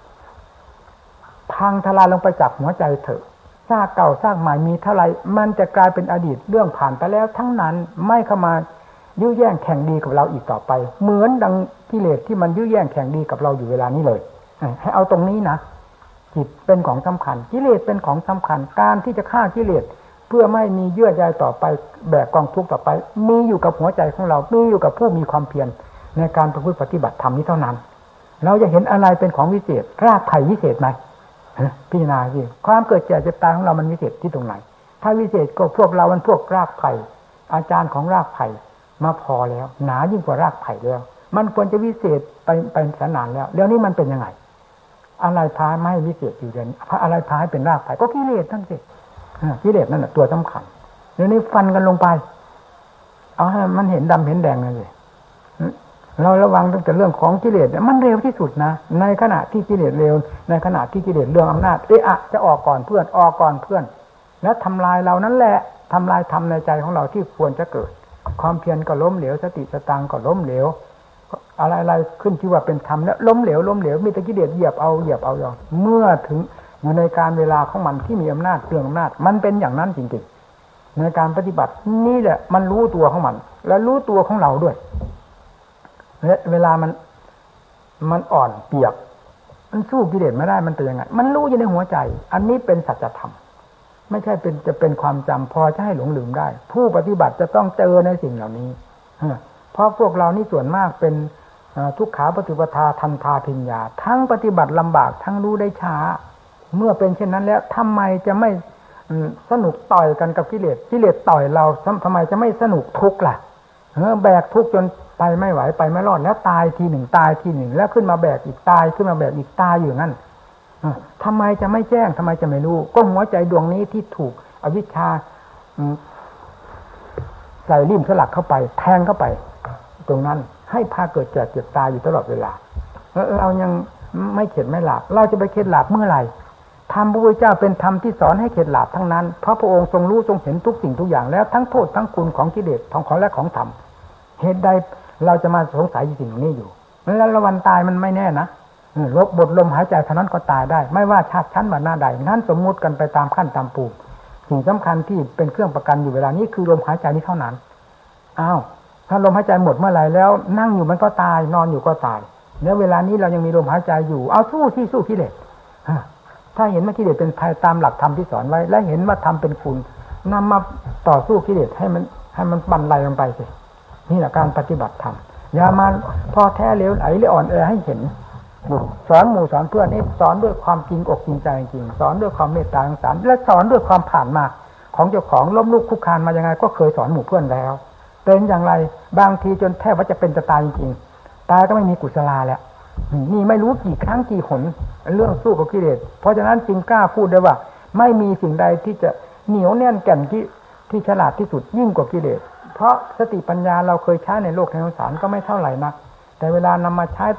พังทลายลงไปจากหัวใจเถอะซากเก่าซากใหม่มีเท่าไรมันจะกลายเป็นอดีตเรื่องผ่านไปแล้วทั้งนั้นไม่เข้ามายื้อแย่งแข่งดีกับเราอีกต่อไปเหมือนดังกิเลสที่มันยื้อแย่งแข่งดีกับเราอยู่เวลานี้เลยให้เอาตรงนี้นะจิตเป็นของสำคัญกิเลสเป็นของสำคัญการที่จะฆ่ากิเลสเพื่อไม่มีเยื่อใยต่อไปแบกกองทุกข์ต่อไปมีอยู่กับหัวใจของเรามีอยู่กับผู้มีความเพียรในการประพฤติปฏิบัติธรรมนี้เท่านั้นเราจะเห็นอะไรเป็นของวิเศษรากไผ่วิเศษไหมพิจารณาสิความเกิดแก่เจ็บตายของเรามันวิเศษที่ตรงไหนถ้าวิเศษก็พวกเรามันพวกรากไผ่อาจารย์ของรากไผ่มาพอแล้วหนายิ่งกว่ารากไผ่แล้วมันควรจะวิเศษไปแสนนานแล้วนี้มันเป็นยังไงอะไรพาไม่วิเศษอยู่เดี๋ยวนี้อะไรพาให้เป็นรากไผ่ก็กิเลสนั่นสิกิเลสนั่นแหละตัวสำคัญเดี๋ยวนี้ฟันกันลงไปเอาให้มันเห็นดำเห็นแดงเลยเราระวังตั้งแต่เรื่องของกิเลสมันเร็วที่สุดนะในขณะที่กิเลสเร็วในขณะที่กิเลสเรื่องอำนาจจะออกก่อนเพื่อนออกก่อนเพื่อนแล้วทำลายเรานั่นแหละทำลายธรรมในใจของเราที่ควรจะเกิดความเพียรก็ล้มเหลวสติสตังก็ล้มเหลวอะไรขึ้นที่ว่าเป็นธรรมแล้วล้มเหลวมีแต่กิเลสเหยียบเอาอย่างเมื่อถึงอยู่ในการเวลาของมันที่มีอำนาจเรื่องอำนาจมันเป็นอย่างนั้นจริงๆในการปฏิบัตินี่แหละมันรู้ตัวของมันและรู้ตัวของเราด้วยและเวลามันอ่อนเปียกมันสู้กิเลสไม่ได้มันเป็นยังไงมันรู้อยู่ในหัวใจอันนี้เป็นสัจธรรมไม่ใช่จะเป็นความจำพอจะให้หลงลืมได้ผู้ปฏิบัติจะต้องเจอในสิ่งเหล่านี้เพราะพวกเรานี่ส่วนมากเป็นทุกขาปฏิปทาทันทาพิญญาทั้งปฏิบัติลำบากทั้งรู้ได้ช้าเมื่อเป็นเช่นนั้นแล้วทำไมจะไม่สนุกต่อยกันกับกิเลสต่อยเราทำไมจะไม่สนุกทุกข์ล่ะแบกทุกข์จนไปไม่ไหวไปไม่รอดแล้วตายทีหนึ่งตายทีหนึ่งแล้วขึ้นมาแบกอีกตายขึ้นมาแบกอีกตายอยู่งั้นทำไมจะไม่แจ้งทำไมจะไม่รู้ก็หัวใจดวงนี้ที่ถูกอวิชชาใส่ลิ่มสลักเข้าไปแทงเข้าไปตรงนั้นให้พาเกิดแก่เจ็บตายอยู่ตลอดเวลาเรายังไม่เข็ดไม่หลาบเราจะไปเข็ดหลาบเมื่อไหร่ธรรมพระพุทธเจ้าเป็นธรรมที่สอนให้เข็ดหลาบทั้งนั้นเพราะพระองค์ทรงรู้ทรงเห็นทุกสิ่งทุกอย่างแล้วทั้งโทษทั้งคุณของกิเลสของและของธรรมเหตุใดเราจะมาสงสัยสิ่งนี้อยู่แล้ววันตายมันไม่แน่นะบทลมหายใจเท่านั้นก็ตายได้ไม่ว่าชาติชั้นวรรณะใดนั้นสมมุติกันไปตามขั้นตามภูมิสิ่งสำคัญที่เป็นเครื่องประกันอยู่เวลานี้คือลมหายใจนี้เท่านั้นถ้าลมหายใจหมดเมื่อไหร่แล้วนั่งอยู่มันก็ตายนอนอยู่ก็ตายแล้วเวลานี้เรายังมีลมหายใจอยู่เอาสู้กิเลสถ้าเห็นว่ากิเลสเป็นภัยตามหลักธรรมที่สอนไว้และเห็นว่าธรรมเป็นคุณนำมาต่อสู้กิเลสให้มันบรรลัยลงไปสินี่แหละการปฏิบัติธรรมอย่ามาพอแท้เหลวไหลหรืออ่อนแอให้เห็นสอนหมู่สอนเพื่อนนี่สอนด้วยความจริงอกจริงใจจริงสอนด้วยความเมตตาสงสารและสอนด้วยความผ่านมาของเจ้าของล้มลุกคลุกคลานมายังไงก็เคยสอนหมู่เพื่อนแล้วเป็นอย่างไรบางทีจนแทบว่าจะเป็นจะตายจริงๆตายก็ไม่มีกุศลาแล้วนี่ไม่รู้กี่ครั้งกี่หนเรื่องสู้กับกิเลสเพราะฉะนั้นจึงกล้าพูดได้ว่าไม่มีสิ่งใดที่จะเหนียวแน่นแก่นที่ฉลาดที่สุดยิ่งกว่ากิเลสเพราะสติปัญญาเราเคยใช้ในโลกในสงสารก็ไม่เท่าไหร่นักแต่เวลานำมาใช้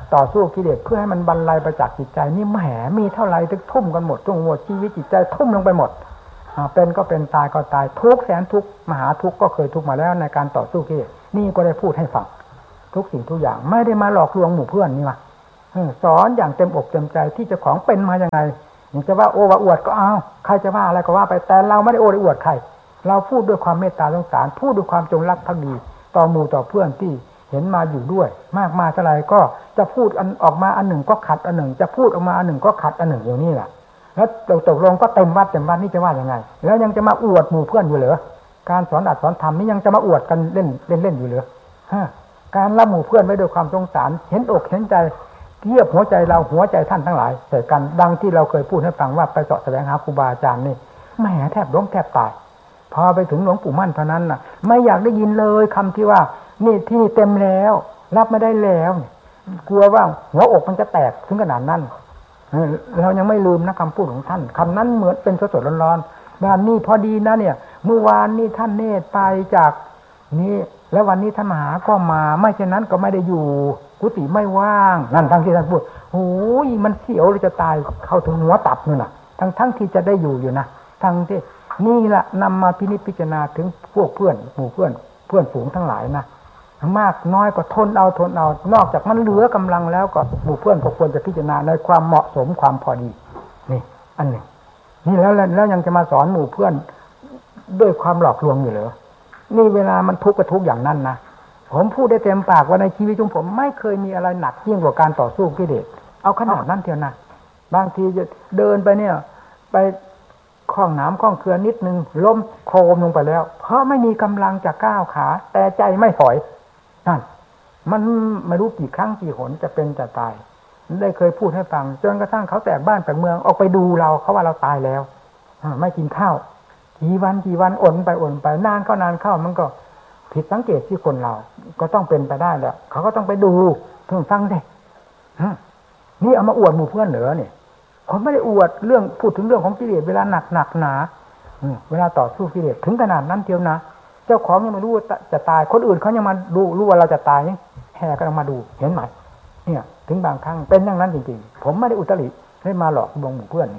ต่อสู้กิเลสเพื่อให้มันบรรลัยไปจากจิตใจนี่แหมมีเท่าไรถึงทุ่มกันหมดทุ่มหมดชีวิตจิตใจทุ่มลงไปหมดเป็นก็เป็นตายก็ตายทุกข์แสนทุกข์มหาทุกข์ก็เคยทุกข์มาแล้วในการต่อสู้กิเลสนี่ก็ได้พูดให้ฟังทุกสิ่งทุกอย่างไม่ได้มาหลอกลวงหมู่เพื่อนนี่มาสอนอย่างเต็มอกเต็มใจที่เจ้าของเป็นมาอย่างไงอย่างจะว่าโอ้ว่าอวดก็เอาใครจะว่าอะไรก็ว่าไปแต่เราไม่ได้โอ้ได้อวดใครเราพูดด้วยความเมตตาสงสารพูดด้วยความจงรักภักดีต่อหมู่ต่อเพื่อนที่เห็นมาอยู่ด้วยมากมาเท่าไรก็จะพูดอันออกมาอันหนึ่งก็ขัดอันหนึ่งจะพูดออกมาอันหนึ่งก็ขัดอันหนึ่งอย่างนี้แหละแล้วตกลงก็เต็มวัดนี่จะว่ายังไงแล้วยังจะมาอวดหมู่เพื่อนอยู่เหรอการสอนอัดสอนธรรมนี่ยังจะมาอวดกันเล่นอยู่เหรอการรับหมู่เพื่อนไว้ด้วยความสงสารเห็นอกเห็นใจเทียบหัวใจเราหัวใจท่านทั้งหลายแต่กันดังที่เราเคยพูดให้ฟังว่าไปเสาะแสวงหาครูบาอาจารย์นี่แหมแทบล้มแทบตายพอไปถึงหลวงปู่มั่นเท่านั้นน่ะไม่อยากได้ยินเลยคำที่ว่านี่ที่นี่เต็มแล้วรับไม่ได้แล้วกลัวว่าหัวอกมันจะแตกถึงขนาดนั้นเรายังไม่ลืมนะคำพูดของท่านคำนั้นเหมือนเป็นสดๆร้อนๆบ้านนี่พอดีนะเนี่ยเมื่อวานนี่ท่านเนตรไปจากนี่แล้ววันนี้ท่านมหาก็มาไม่เช่นนั้นก็ไม่ได้อยู่กุฏิไม่ว่างนั่นทั้งที่ท่านพูดโอ้ยมันเสียวเลยจะตายเข้าถึงหัวตับนู่นน่ะทั้งที่จะได้อยู่นะทั้งที่นี่แหละนำมาพินิจพิจารณาถึงพวกเพื่อนหมู่เพื่อนฝูงทั้งหลายนะมากน้อยก็ทนเอานอกจากมันเหลือกำลังแล้วก็หมู่เพื่อนก็ควรจะพิจารณาในความเหมาะสมความพอดีนี่อันหนึ่งนี่แล้วยังจะมาสอนหมู่เพื่อนด้วยความหลอกลวงอยู่เหรอนี่เวลามันทุกข์ก็ทุกข์อย่างนั้นนะผมพูดได้เต็มปากว่าในชีวิตของผมไม่เคยมีอะไรหนักยิ่งกว่าการต่อสู้กิเลสเอาขนาดนั้นเทียวนะบางทีจะเดินไปเนี่ยไปคล้องน้ำคล้องเกลือนิดนึงล้มโครมลงไปแล้วเพราะไม่มีกำลังจะก้าวขาแต่ใจไม่ถอยนั่นมันไม่รู้กี่ครั้งกี่หนจะเป็นจะตายได้เคยพูดให้ฟังจนกระทั่งเขาแตกบ้านแตกเมืองออกไปดูเราเขาว่าเราตายแล้วไม่กินข้าวกี่วันอดไปนานเข้ามันก็ผิดสังเกตที่คนเราก็ต้องเป็นไปได้แหละเขาก็ต้องไปดูเพิ่งฟังได้นี่เอามาอวดหมู่เพื่อนเหรอเนี่ยผมไม่ได้อวดเรื่องพูดถึงเรื่องของกิเลสเวลาหนักหนาเวลาต่อสู้กิเลสถึงขนาดนั้นเทียวนะเจ้าของยังไม่รู้จะตายคนอื่นเขายังมาดูรู้ว่าเราจะตายแห่กันมาดูเห็นไหมเนี่ยถึงบางครั้งเป็นอย่างนั้นจริงๆผมไม่ได้อุตริให้มาหลอกลวงหมู่เพื่อน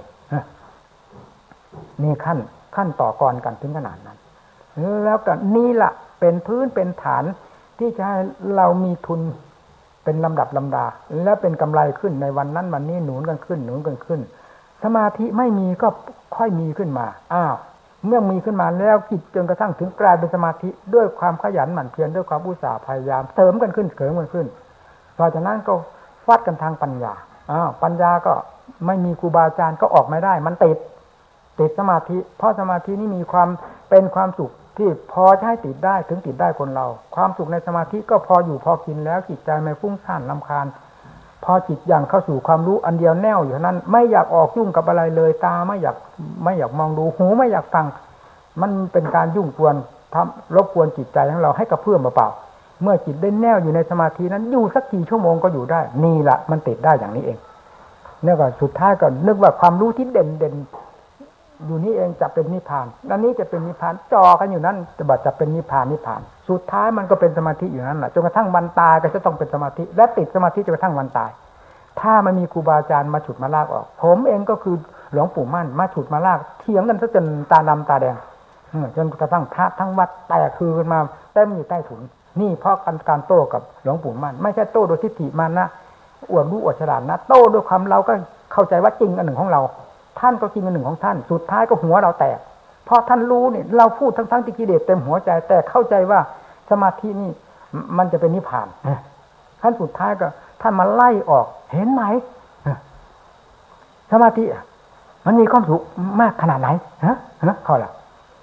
นี่ขั้นต่อกรกันถึงขนาดนั้นแล้วก็นี่ล่ะเป็นพื้นเป็นฐานที่จะให้เรามีทุนเป็นลำดับลำดาและเป็นกำไรขึ้นในวันนั้นวันนี้หนุนกันขึ้นสมาธิไม่มีก็ค่อยมีขึ้นมาเมื่อมีขึ้นมาแล้วจิตจนกระทั่งถึงกลายเป็นสมาธิด้วยความขยันหมั่นเพียรด้วยความอุตสาห์พยายามเสริมกันขึ้นพอจากนั้นก็ฟัดกันทางปัญญาปัญญาก็ไม่มีครูบาอาจารย์ก็ออกไม่ได้มันติดสมาธิเพราะสมาธินี่มีความเป็นความสุขที่พอจะให้ติดได้ถึงติดได้คนเราความสุขในสมาธิก็พออยู่พอกินแล้วจิตใจไม่ฟุ้งซ่านรำคาญพอจิตอย่างเข้าสู่ความรู้อันเดียวแน่วอยู่นั้นไม่อยากออกยุ่งกับอะไรเลยตาไม่อยากมองดูหูไม่อยากฟังมันเป็นการยุ่งกวนทำรบกวนจิตใจของเราให้กระเพื่อมเปล่าเมื่อจิตได้แน่วอยู่ในสมาธินั้นอยู่สักกี่ชั่วโมงก็อยู่ได้นี่แหละมันติดได้อย่างนี้เองเนี่ยก็สุดท้ายก็นึกว่าความรู้ที่เด่นอยู่นี่เองจะเป็นนิพพานอันนี้จะเป็นนิพพานจ่อกันอยู่นั้นจะเป็นนิพพานสุดท้ายมันก็เป็นสมาธิอยู่นั้นแหละจนกระทั่งวันตายก็จะต้องเป็นสมาธิและติดสมาธิจนกระทั่งวันตายถ้ามันมีครูบาอาจารย์มาฉุดมาลากออกผมเองก็คือหลวงปู่มั่นมาฉุดมาลากเถียงกันซะจนตาดำตาแดงจนกระทั่งพระทั้งวัดแตกคือกันมาเต็มอยู่ใต้ถุนนี่เพราะการโต้กับหลวงปู่มั่นไม่ใช่โต้โดยทิฏฐิมานะอวดรู้อวดฉลาดนะโต้ด้วยความเราก็เข้าใจว่าจริงอันหนึ่งของเราท่านก็จริงอันหนึ่งของท่านสุดท้ายก็หัวเราแตกเพราะท่านรู้เนี่ยเราพูดทั้งที่กิเลสเต็มหัวใจแต่เข้าใจว่าสมาธินี่มันจะเป็นนิพพานขั้นสุดท้ายก็ท่านมาไล่ออกเห็นไหมสมาธิมันมีความสุขมากขนาดไหนเขาล่ะ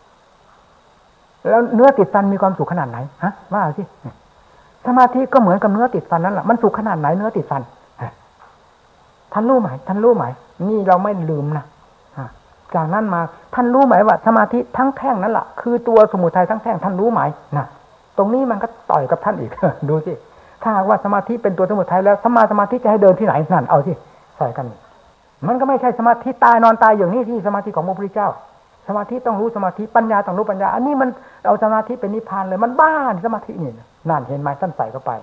แล้วเนื้อติดฟันมีความสุขขนาดไหนว่าสิสมาธิก็เหมือนกับเนื้อติดฟันนั่นแหละมันสุขขนาดไหนเนื้อติดฟันท่านรู้ไหมนี่เราไม่ลืมนะจากนั้นมาท่านรู้ไหมว่าสมาธิทั้งแท่งนั่นแหละคือตัวสมุทัยทั้งแท่งท่านรู้ไหมนะตรงนี้มันก็ต่อยกับท่านอีก ดูสิถ้าว่าสมาธิเป็นตัวสมุทัยแล้วสมาธิจะให้เดินที่ไหนนั่นเอาสิใส่กันมันก็ไม่ใช่สมาธิตายนอนตายอย่างนี้ที่สมาธิของพระพุทธเจ้าสมาธิต้องรู้สมาธิปัญญาต้องรู้ปัญญาอันนี้มันเอาสมาธิเป็นนิพพานเลยมันบ้าสมาธินี่นั่นเห็นไหมท่านใส่เข้าไปส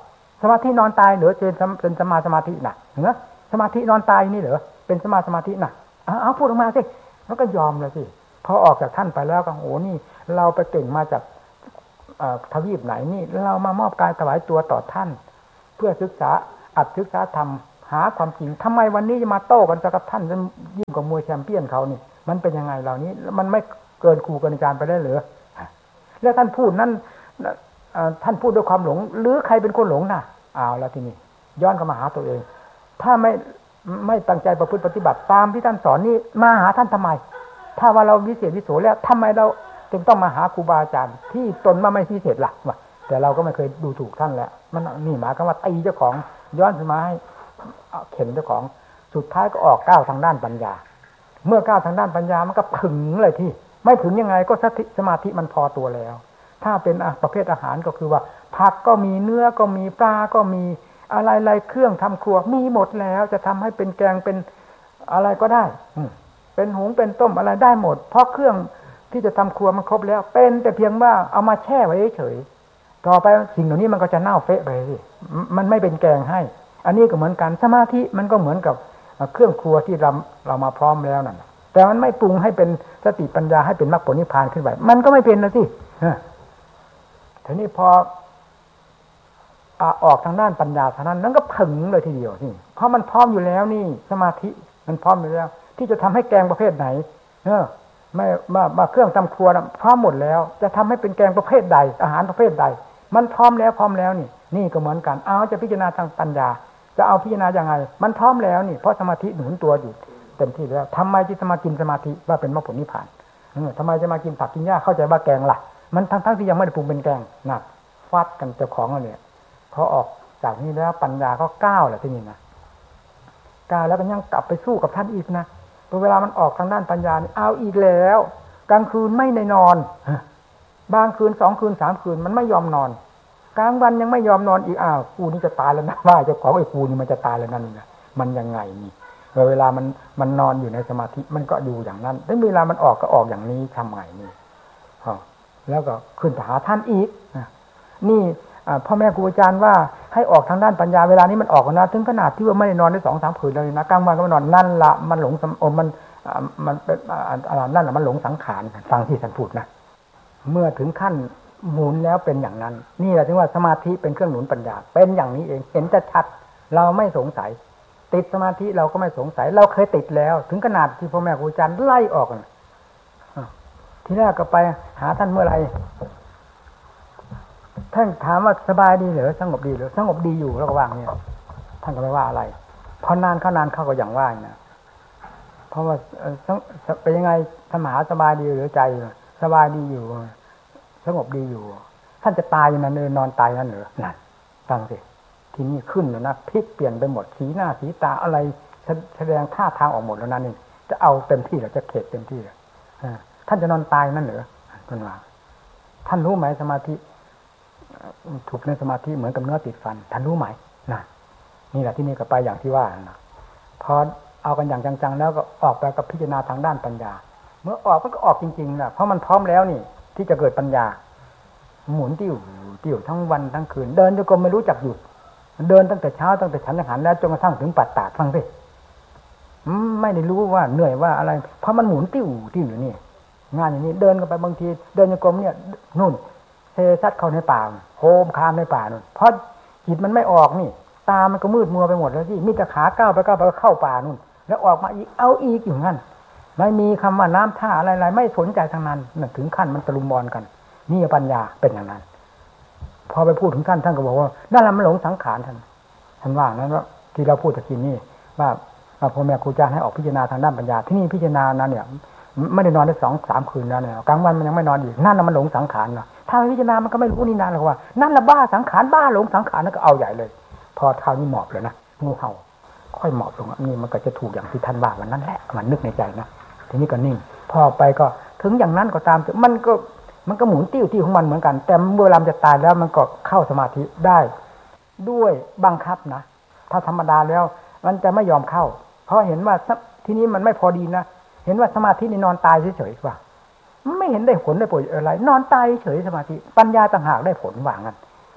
มาธินอนตายเหรือเป็นสมาธิน่ะเหรอสมาธินอนตายนี่เหรอเป็นสมาธิน่ะเอาพูดออกมาสิแล้วก็ยอมเลยสิพอออกจากท่านไปแล้วก็โอ้นี่เราไปเก่งมาจากทวีปไหนนี่เรามามอบกายถวายตัวต่อท่านเพื่อศึกษาศึกษาธรรมหาความจริงทำไมวันนี้จะมาโต้กันกับท่านจะยิ่งกว่ามวยแชมเปี้ยนเขานี่มันเป็นยังไงเหล่านี้มันไม่เกินครูเกินอาจารย์ไปได้หรือแล้วท่านพูดนั้นท่านพูดด้วยความหลงหรือใครเป็นคนหลงน่ะเอาแล้วทีนี้ย้อนกลับมาหาตัวเองถ้าไม่ตั้งใจประพฤติปฏิบัติตามที่ท่านสอนนี่มาหาท่านทำไมถ้าว่าเราวิเศษวิโสแล้วทำไมเราจึงต้องมาหาครูบาอาจารย์ที่ตนมาไม่พิเศษหลักวะแต่เราก็ไม่เคยดูถูกท่านแล้วมันนี่หมายความว่าตีเจ้าของย้อนขึ้นมาให้เข็นเจ้าของสุดท้ายก็ออกก้าวทางด้านปัญญาเมื่อก้าวทางด้านปัญญามันก็ผึ่งเลยที่ไม่ผึ่งยังไงก็สมาธิมันพอตัวแล้วถ้าเป็นประเภทอาหารก็คือว่าผักก็มีเนื้อก็มีปลาก็มีอะไรๆเครื่องทำครัวมีหมดแล้วจะทำให้เป็นแกงเป็นอะไรก็ได้เป็นหุงเป็นต้มอะไรได้หมดเพราะเครื่องที่จะทำครัวมันครบแล้วเป็นแต่เพียงว่าเอามาแช่ไว้เฉยต่อไปสิ่งเหล่านี้มันก็จะเน่าเฟะไปสิมันไม่เป็นแกงให้อันนี้ก็เหมือนกันสมาธิมันก็เหมือนกับเครื่องครัวที่เรามาพร้อมแล้วนั่นแต่มันไม่ปรุงให้เป็นสติปัญญาให้เป็นมรรคผลนิพพานขึ้นไปมันก็ไม่เป็นนะสิทีนี้พอออกทางด้านปัญญาเท่านั้นนั่นก็ผึ่งเลยทีเดียวนี่เพราะมันพร้อมอยู่แล้วนี่สมาธิมันพร้อมอยู่แล้วที่จะทำให้แกงประเภทไหนไม่มาเครื่องทำครัวพร้อมหมดแล้วจะทำให้เป็นแกงประเภทใดอาหารประเภทใดมันพร้อมแล้วนี่ก็เหมือนกันเอาจะพิจารณาทางปัญญาจะเอาพิจารณาอย่างไงมันพร้อมแล้วนี่เพราะสมาธิหนุนตัวอยู่เต็มที่แล้วทำไมจะมากินสมาธิว่าเป็นมรรคผลนิพพานทำไมจะมากินผักกินหญ้าเข้าใจว่าแกงล่ะมันทั้งที่ยังไม่ได้ปรุงเป็นแกงนะฟาดกันเจ้าของเนี่ยพอออกจากนี้แล้วปัญญาก็ก้าวแหละที่นี่นะก้าวแล้วมันยังกลับไปสู้กับท่านอีกนะเวลามันออกทางด้านปัญญาเอาอีกแล้วกลางคืนไม่ได้นอนบางคืน2 คืน 3 คืนมันไม่ยอมนอนกลางวันยังไม่ยอมนอนอีกกูนี่จะตายแล้วนะว่าเจ้าของไอ้กูนี่มันจะตายแล้วนั่นนะมันยังไงนี่เวลามันนอนอยู่ในสมาธิมันก็อยู่อย่างนั้นแล้วเวลามันออกก็ออกอย่างนี้ทำไงนี่แล้วก็ขึ้นไปหาท่านอีกนี่พ่อแม่ครูอาจารย์ว่าให้ออกทางด้านปัญญาเวลานี้มันออกนะถึงขนาดที่ว่าไม่ได้นอนได้2-3 คืนเลยนะกลางวันก็ไม่นอนนั่นละมันหลงมันเป็นนั่นแหละมันหลงสังขารฟังที่ท่านพูดนะเมื่อถึงขั้นหมุนแล้วเป็นอย่างนั้นนี่แหละถึงว่าสมาธิเป็นเครื่องหนุนปัญญาเป็นอย่างนี้เองเห็นชัดเราไม่สงสัยติดสมาธิเราก็ไม่สงสัยเราเคยติดแล้วถึงขนาดที่พ่อแม่ครูอาจารย์ไล่ออกทีแรกก็ไปหาท่านเมื่อไหร่ท่านถามว่าสบายดีหรือสงบดีหรือสงบดีอยู่แล้วก็ว่างเนี่ยท่านก็ไม่ว่าอะไรพอนานเข้าก็อย่างว่านะเพราะว่าเป็นยังไงธรรมหาสบายดีหรือใจสบายดีอยู่สงบดีอยู่ท่านจะตายอยู่นั่นนอนตายนั่นเหรอนั่นฟังสิทีนี้ขึ้นแล้วนะพลิกเปลี่ยนไปหมดสีหน้าสีตาอะไรแสดงท่าทางออกหมดแล้วนั่นนี่จะเอาเต็มที่หรือจะเข็ดเต็มที่ท่านจะนอนตายนั่นเหรอท่านว่าท่านรู้ไหมสมาธิถูกในสมาธิเหมือนกับเนื้อติดฟันท่านรู้ไหมนี่แหละที่นี่ก็ไปอย่างที่ว่านะพอเอากันอย่างจังๆแล้วก็ออกไปกับพิจารณาทางด้านปัญญาเมื่อออกมันก็ออกจริงๆนะเพราะมันพร้อมแล้วนี่ที่จะเกิดปัญญาหมุนติ้วทั้งวันทั้งคืนเดินจนกรมไม่รู้จักหยุดเดินตั้งแต่เช้าตั้งแต่ฉันอาหารแล้วจนกระทั่งถึงปัดตาดฟังสิไม่ได้รู้ว่าเหนื่อยว่าอะไรเพราะมันหมุนติ้วอยู่นี่งานอย่างนี้เดินกันไปบางทีเดินจนกรมเนี่ยนู่นเซซัดเข้าในป่าโฮมคามในป่านู่นเพราะจิตมันไม่ออกนี่ตามันก็มืดมัวไปหมดแล้วที่มีแต่ขาก้าวไปก็เข้าป่านู่นแล้วออกมาอีกเอาอีกอยู่งั้นไม่มีคำว่าน้ำท่าอะไรๆไม่สนใจทางนั้นถึงขั้นมันตะลุมบอลกันนี่ปัญญาเป็นอย่างนั้นพอไปพูดถึงท่านก็บอกว่านั่นแหละมันหลงสังขารท่านว่านั้นว่าที่เราพูดตะกี้นี่ว่าพ่อแม่ครูอาจารย์ให้ออกพิจารณาทางด้านปัญญาที่นี่พิจารณานั้นเนี่ยไม่ได้นอนได้2-3 คืนแล้วเนี่ยกลางวันมันยังไม่นอนอีกนั่นน่ะมันหลงสังขารนะถ้าพิจารณามันก็ไม่รู้นี่นานหรอกว่านั่นละบ้าสังขารบ้าหลงสังขารนั่นก็เอาใหญ่เลยพอคราวนี้หมอบเลยนะงูเห่าค่อยหมอบลงนี่มันก็จะถูกอย่างที่ท่านว่าวันนั้นแหละมันนึกในใจนะทีนี้ก็นิ่งพอไปก็ถึงอย่างนั้นก็ตามมันก็หมุนติ้วของมันเหมือนกันแต่เวลาจะตายแล้วมันก็เข้าสมาธิได้ด้วยบังคับนะถ้าธรรมดาแล้วมันจะไม่ยอมเข้าเพราะเห็นว่าทีนี้มันไม่พอดีนะเห็นว่าสมาธินี่นอนตายเฉยๆว่าไม่เห็นได้ผลได้ประโยชน์อะไรนอนตายเฉยสมาธิปัญญาต่างหากได้ผลว่างั้น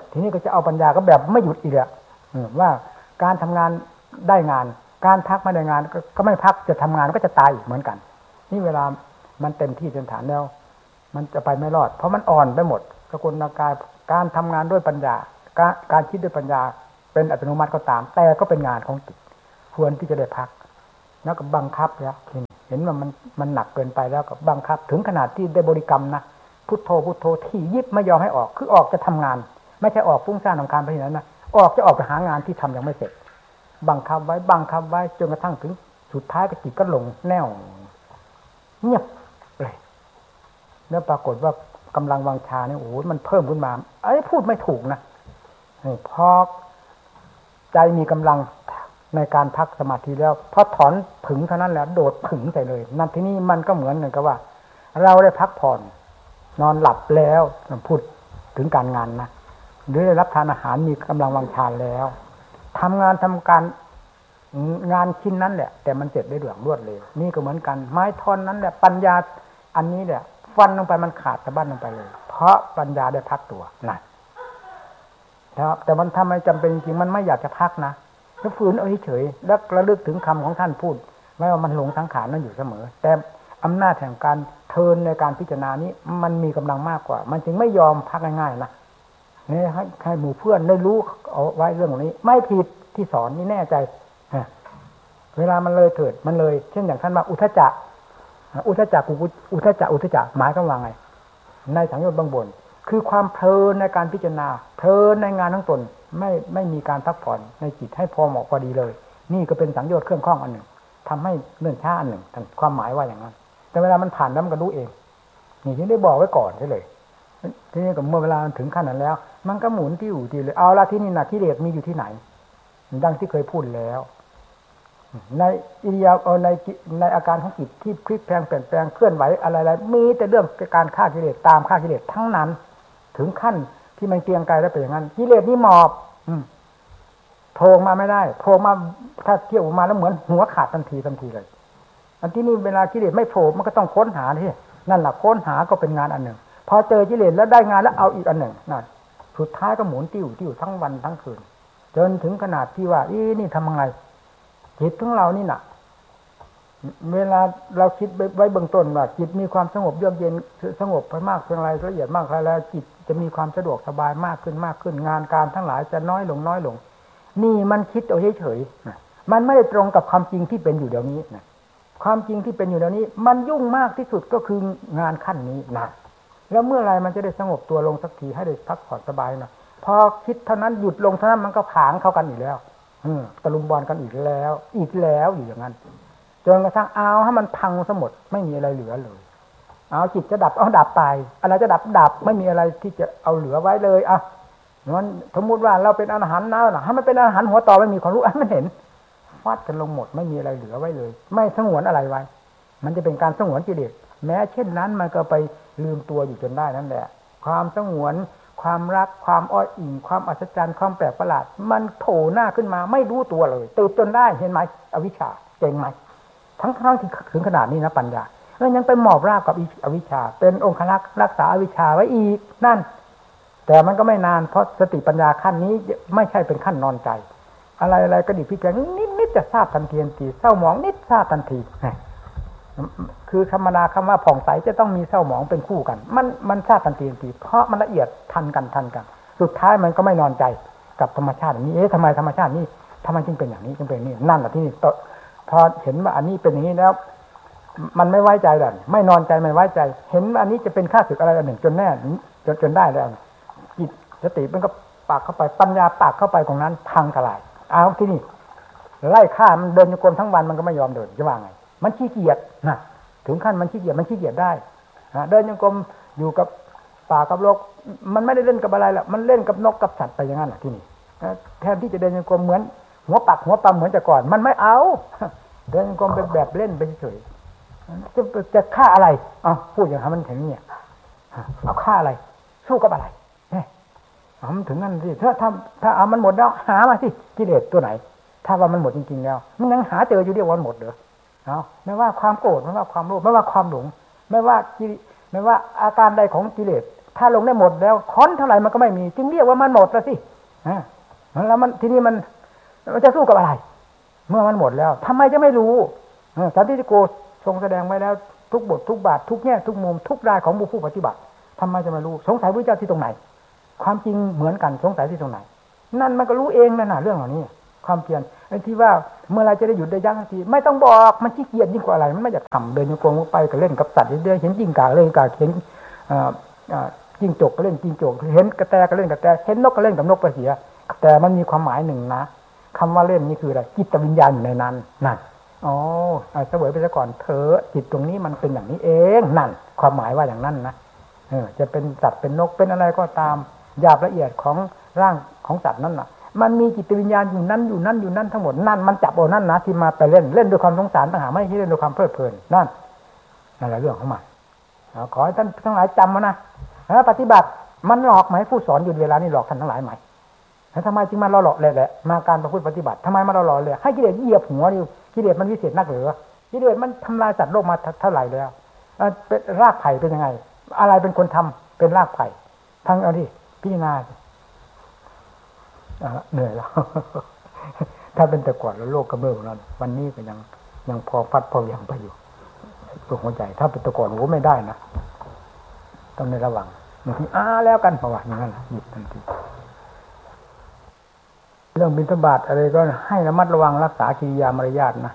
ทีนี้ก็จะเอาปัญญาก็แบบไม่หยุดอีกอะว่าการทำงานได้งานการพักไม่ได้งานก็ไม่พักจะทำงานก็จะตายอีกเหมือนกันนี่เวลามันเต็มที่จนฐานแล้วมันจะไปไม่รอดเพราะมันอ่อนไปหมดสกุลกายการทำงานด้วยปัญญาการคิดด้วยปัญญาเป็นอัตโนมัติก็ตามแต่ก็เป็นงานของจิตควรที่จะได้พักแล้วก็บังคับแล้วเห็นว่ามันหนักเกินไปแล้วก็บังคับถึงขนาดที่ได้บริกรรมนะพุทโธพุทโธที่ยิบไม่ยอมให้ออกคือออกจะทำงานไม่ใช่ออกฟุ้งซ่านรำคาญไปอย่างนั้นนะออกจะออกไปหางานที่ทำยังไม่เสร็จบังคับไว้จนกระทั่งถึงสุดท้ายก็จิตก็ลงแน่วเงียบเลยแล้วปรากฏว่ากำลังวังชาเนี่ยโอ้โหมันเพิ่มขึ้นมาพูดไม่ถูกนะพอใจมีกำลังในการพักสมาธิแล้วพอถอนผึ่งเท่านั้นแหละโดดผึ่งใส่เลยนั่นที่นี่มันก็เหมือนกับว่าเราได้พักผ่อนนอนหลับแล้วพูดถึงการงานนะหรือได้รับทานอาหารมีกำลังวังชาแล้วทำการงานชิ้นนั้นแหละแต่มันเสร็จได้รวดเร็วนี่ก็เหมือนกันไม้ท่อนนั้นแหละปัญญาอันนี้แหละฟันลงไปมันขาดสะบั้นลงไปเลยเพราะปัญญาได้พักตัวนั่นแต่มันทำไมจำเป็นจริงมันไม่อยากจะพักนะถ้าฝืนเอาเฉยๆแล้วระลึกถึงคำของท่านพูดไม่ว่ามันหลงสังขารนั่นอยู่เสมอแต่อำนาจแห่งการเทินในการพิจารณานี้มันมีกำลังมากกว่ามันจึงไม่ยอมพักง่ายๆนะนี่ให้หมู่เพื่อนได้รู้เอาไว้เรื่องนี้ไม่ผิดที่สอนนี่แน่ใจเวลามันเลยเถิดมันเลยเช่นอย่างท่านว่าอุทจจะอุทจจะหมายความว่าไงในสังโยชน์เบื้องบนคือความเพลินในการพิจารณาเพลินในงานทั้งตนไม่มีการพักผ่อนในจิตให้พอเหมาะพอดีเลยนี่ก็เป็นสังโยชน์เครื่องข้องอันหนึ่งทำให้เนื่นช้าอันหนึ่งความหมายว่าอย่างนั้นแต่เวลามันผ่านแล้วมันก็รู้เองนี่ที่ได้บอกไว้ก่อนใช่เลยทีนี้ก็เมื่อเวลาถึงขั้นนั้นแล้วมันก็หมุนที่อยู่ที่เลยเอาละที่นี่นะกิเลสมีอยู่ที่ไหนดังที่เคยพูดแล้วในอิริยาบถในอาการของจิตที่พลิกแปลงเปลี่ยนแปลงเคลื่อนไหวอะไรๆมีแต่เรื่องการฆ่ากิเลสตามฆ่ากิเลสทั้งนั้นถึงขั้นที่มันเกรียงไกรแล้วเป็นอย่างนั้นกิเลสนี่หมอบโผล่มาไม่ได้โผล่มาถ้าเที่ยวออกมาแล้วเหมือนหัวขาดทันทีเลยอันที่นี่เวลากิเลสไม่โผล่มันก็ต้องค้นหาที่นั่นแหละค้นหาก็เป็นงานอันหนึ่งพอเจอกิเลสแล้วได้งานแล้วเอาอีกอันหนึ่งนั่นสุดท้ายก็หมุนติ้วทั้งวันทั้งคืนจนถึงขนาดที่ว่านี่ทำยังไงจิตของเรานี่น่ะเวลาเราคิดไว้เบื้องต้นว่าจิตมีความสงบเยือกเย็นสงบไปมากเพียงไรละเอียดมากเท่าไรจิตจะมีความสะดวกสบายมากขึ้นงานการทั้งหลายจะน้อยลงนี่มันคิดเอาเฉยๆมันไม่ได้ตรงกับความจริงที่เป็นอยู่เดี๋ยวนี้นะความจริงที่เป็นอยู่เดี๋ยวนี้มันยุ่งมากที่สุดก็คืองานขั้นนี้นะแล้วเมื่อไรมันจะได้สงบตัวลงสักทีให้ได้พักผ่อนสบายนะพอคิดเท่านั้นหยุดลงเท่านั้นมันก็ผางเข้ากันอีกแล้วตะลุมบอลกันอีกแล้วอยู่อย่างนั้นจนกระทั่งเอาให้มันพังซะหมดไม่มีอะไรเหลือเลยเอาจิตจะดับดับไปอะไรจะดับไม่มีอะไรที่จะเอาเหลือไว้เลยงั้นสมมติว่าเราเป็นอาหารน้าให้มันเป็นอาหารหัวต่อไม่มีความรู้มันเห็นฟาดกันลงหมดไม่มีอะไรเหลือไว้เลยไม่สงวนอะไรไว้มันจะเป็นการสงวนกิเลสแม้เช่นนั้นมันก็ไปลืมตัวอยู่จนได้นั่นแหละความสงวนความรักความอ้อยอิงความอัศจรรย์ความแปลกประหลาดมันโผล่หน้าขึ้นมาไม่รู้ตัวเลยตื่นจนได้เห็นไหมอวิชชาเก่งไหมทั้งที่ถึงขนาดนี้นะปัญญาแล้วยังไปหมอบราบกับอวิชชาเป็นองค์รักษาอวิชชาไว้อีกนั่นแต่มันก็ไม่นานเพราะสติปัญญาขั้นนี้ไม่ใช่เป็นขั้นนอนใจอะไรก็ดิพิจารณานิดจะทราบทันทีเศร้าหมองนิดทราบทันทีคือธรรมดาคำว่าผ่องใสจะต้องมีเศร้าหมองเป็นคู่กันมันทราบทันทีเพราะมันละเอียดทันกันสุดท้ายมันก็ไม่นอนใจกับธรรมชาติอย่างนี้ทำไมธรรมชาตินี้ทำไมจึงเป็นอย่างนี้จึงเป็นนี่นั่นแหละที่นี่พอเห็นว่าอันนี้เป็นอย่างนี้แล้วมันไม่ไว้ใจเลยไม่นอนใจไม่ไว้ใจเห็นว่าอันนี้จะเป็นข้าศึกอะไรอันหนึ่งจนแน่จนได้แล้วจิตสติมันก็ปากเข้าไปปัญญาปากเข้าไปตรงนั้นพังทลายเอาที่นี่ไล่ฆ่ามันเดินโยกทั้งวันมันก็ไม่ยอมเดินจะว่าไงมันขี้เกียจนะถึงขั้นมันขี้เกียจได้เดินโยกอยู่กับป่ากับโลกมันไม่ได้เล่นกับอะไรละมันเล่นกับนกกับสัตว์ไปอย่างนั้นแหละที่นี่แทนที่จะเดินโยกเหมือนหัวปักหัวปั๊มเหมือนแต่ก่อนมันไม่เอาเดินโยกเป็นแบบเล่นไปเฉยจะฆ่าอะไรพูดอย่างนั้นมันถึงเนี่ยเอาฆ่าอะไรสู้กับอะไรมันถึงนั่นสิถ้าเอามันหมดแล้วหามาสิกิเลสตัวไหนถ้าว่ามันหมดจริงๆแล้วมันยังหาเจออยู่เดียววันหมดเหรอไม่ว่าความโกรธไม่ว่าความโลภไม่ว่าความหลงไม่ว่าอาการใดของกิเลสถ้าลงได้หมดแล้วค้อนเท่าไหร่มันก็ไม่มีจึงเรียกว่ามันหมดแล้วสิแล้วมันทีนี้มันจะสู้กับอะไรเมื่อมันหมดแล้วทำไมจะไม่รู้สันติโกทรงแสดงไว้แล้วทุกบททุกบาททุกแง่ทุกมุมทุกรายของผู้ปฏิบัติทำไมจะไม่รู้สงสัยพระเจ้าที่ตรงไหนความจริงเหมือนกันสงสัยที่ตรงไหนนั่นมันก็รู้เองนั่นน่ะเรื่องเหล่านี้ความเพียรไอ้ที่ว่าเมื่อไรจะได้หยุดได้ยั้งสักทีไม่ต้องบอกมันขี้เกียจยิ่งกว่าอะไรมันไม่อยากทำเดินโยกไปก็เล่นกับสัตว์เรื่อยๆเห็นจิ้งก่าเล่นกาเห็นจิ้งจกก็เล่นจิ้งจกเห็นกระแตก็เล่นกระแตเห็นนกก็เล่นกับนกไปเสียแต่มันมีความหมายหนึ่งนะคำว่าเล่นนี่คืออะไรจิตวิญญาณอยู่ในนั้นนั่นอ๋อเสวยไปซะก่อนเถอะจิตตรงนี้มันเป็นอย่างนี้เองนั่นความหมายว่าอย่างนั้นนะจะเป็นสัตว์เป็นนกเป็นอะไรก็ตามหยาบละเอียดของร่างของสัตว์นั่นน่ะมันมีจิตวิญญาณอยู่นั้นอยู่นั้นอยู่นั้นทั้งหมดนั่นมันจับเอานั่นนะที่มาไปเล่นด้วยความสงสารต่างหากไม่ใช่เล่นด้วยความเพลิดเพลินนั่นแหละเรื่องของมันขอให้ท่านทั้งหลายจำมานะปฏิบัติมันหลอกไหมผู้สอนอยู่เวลานี้หลอกท่านทั้งหลายไหมแล้วทำไมจึงมาหลอกเลยแหละมาการประพฤติปฏิบัติทำไมมาหลอกเลยให้กิเลสเหยียบหัวนี่กิเลสมันวิเศษนักหรือกิเลสมันทำลายสัตว์โลกมาเท่าไหร่แล้วเป็นรากไผ่เป็นยังไงอะไรเป็นคนทำเป็นรากไผ่ทั้งเอาดิพิจารณาเหนื่อยแล้ว ถ้าเป็นแต่ก่อนแล้วโลกกำเริบนั้นวันนี้ก็ยังพอฟัดพอยังไปอยู่ตัวหัวใจถ้าเป็นแต่ก่อนโอ้ไม่ได้นะต้องในระวังบางทีแล้วกันเพราะว่าอย่างนั้นหยิบทันทีเรื่องบิณฑบาตอะไรก็ให้ระมัดระวังรักษากิริยามารยาทนะ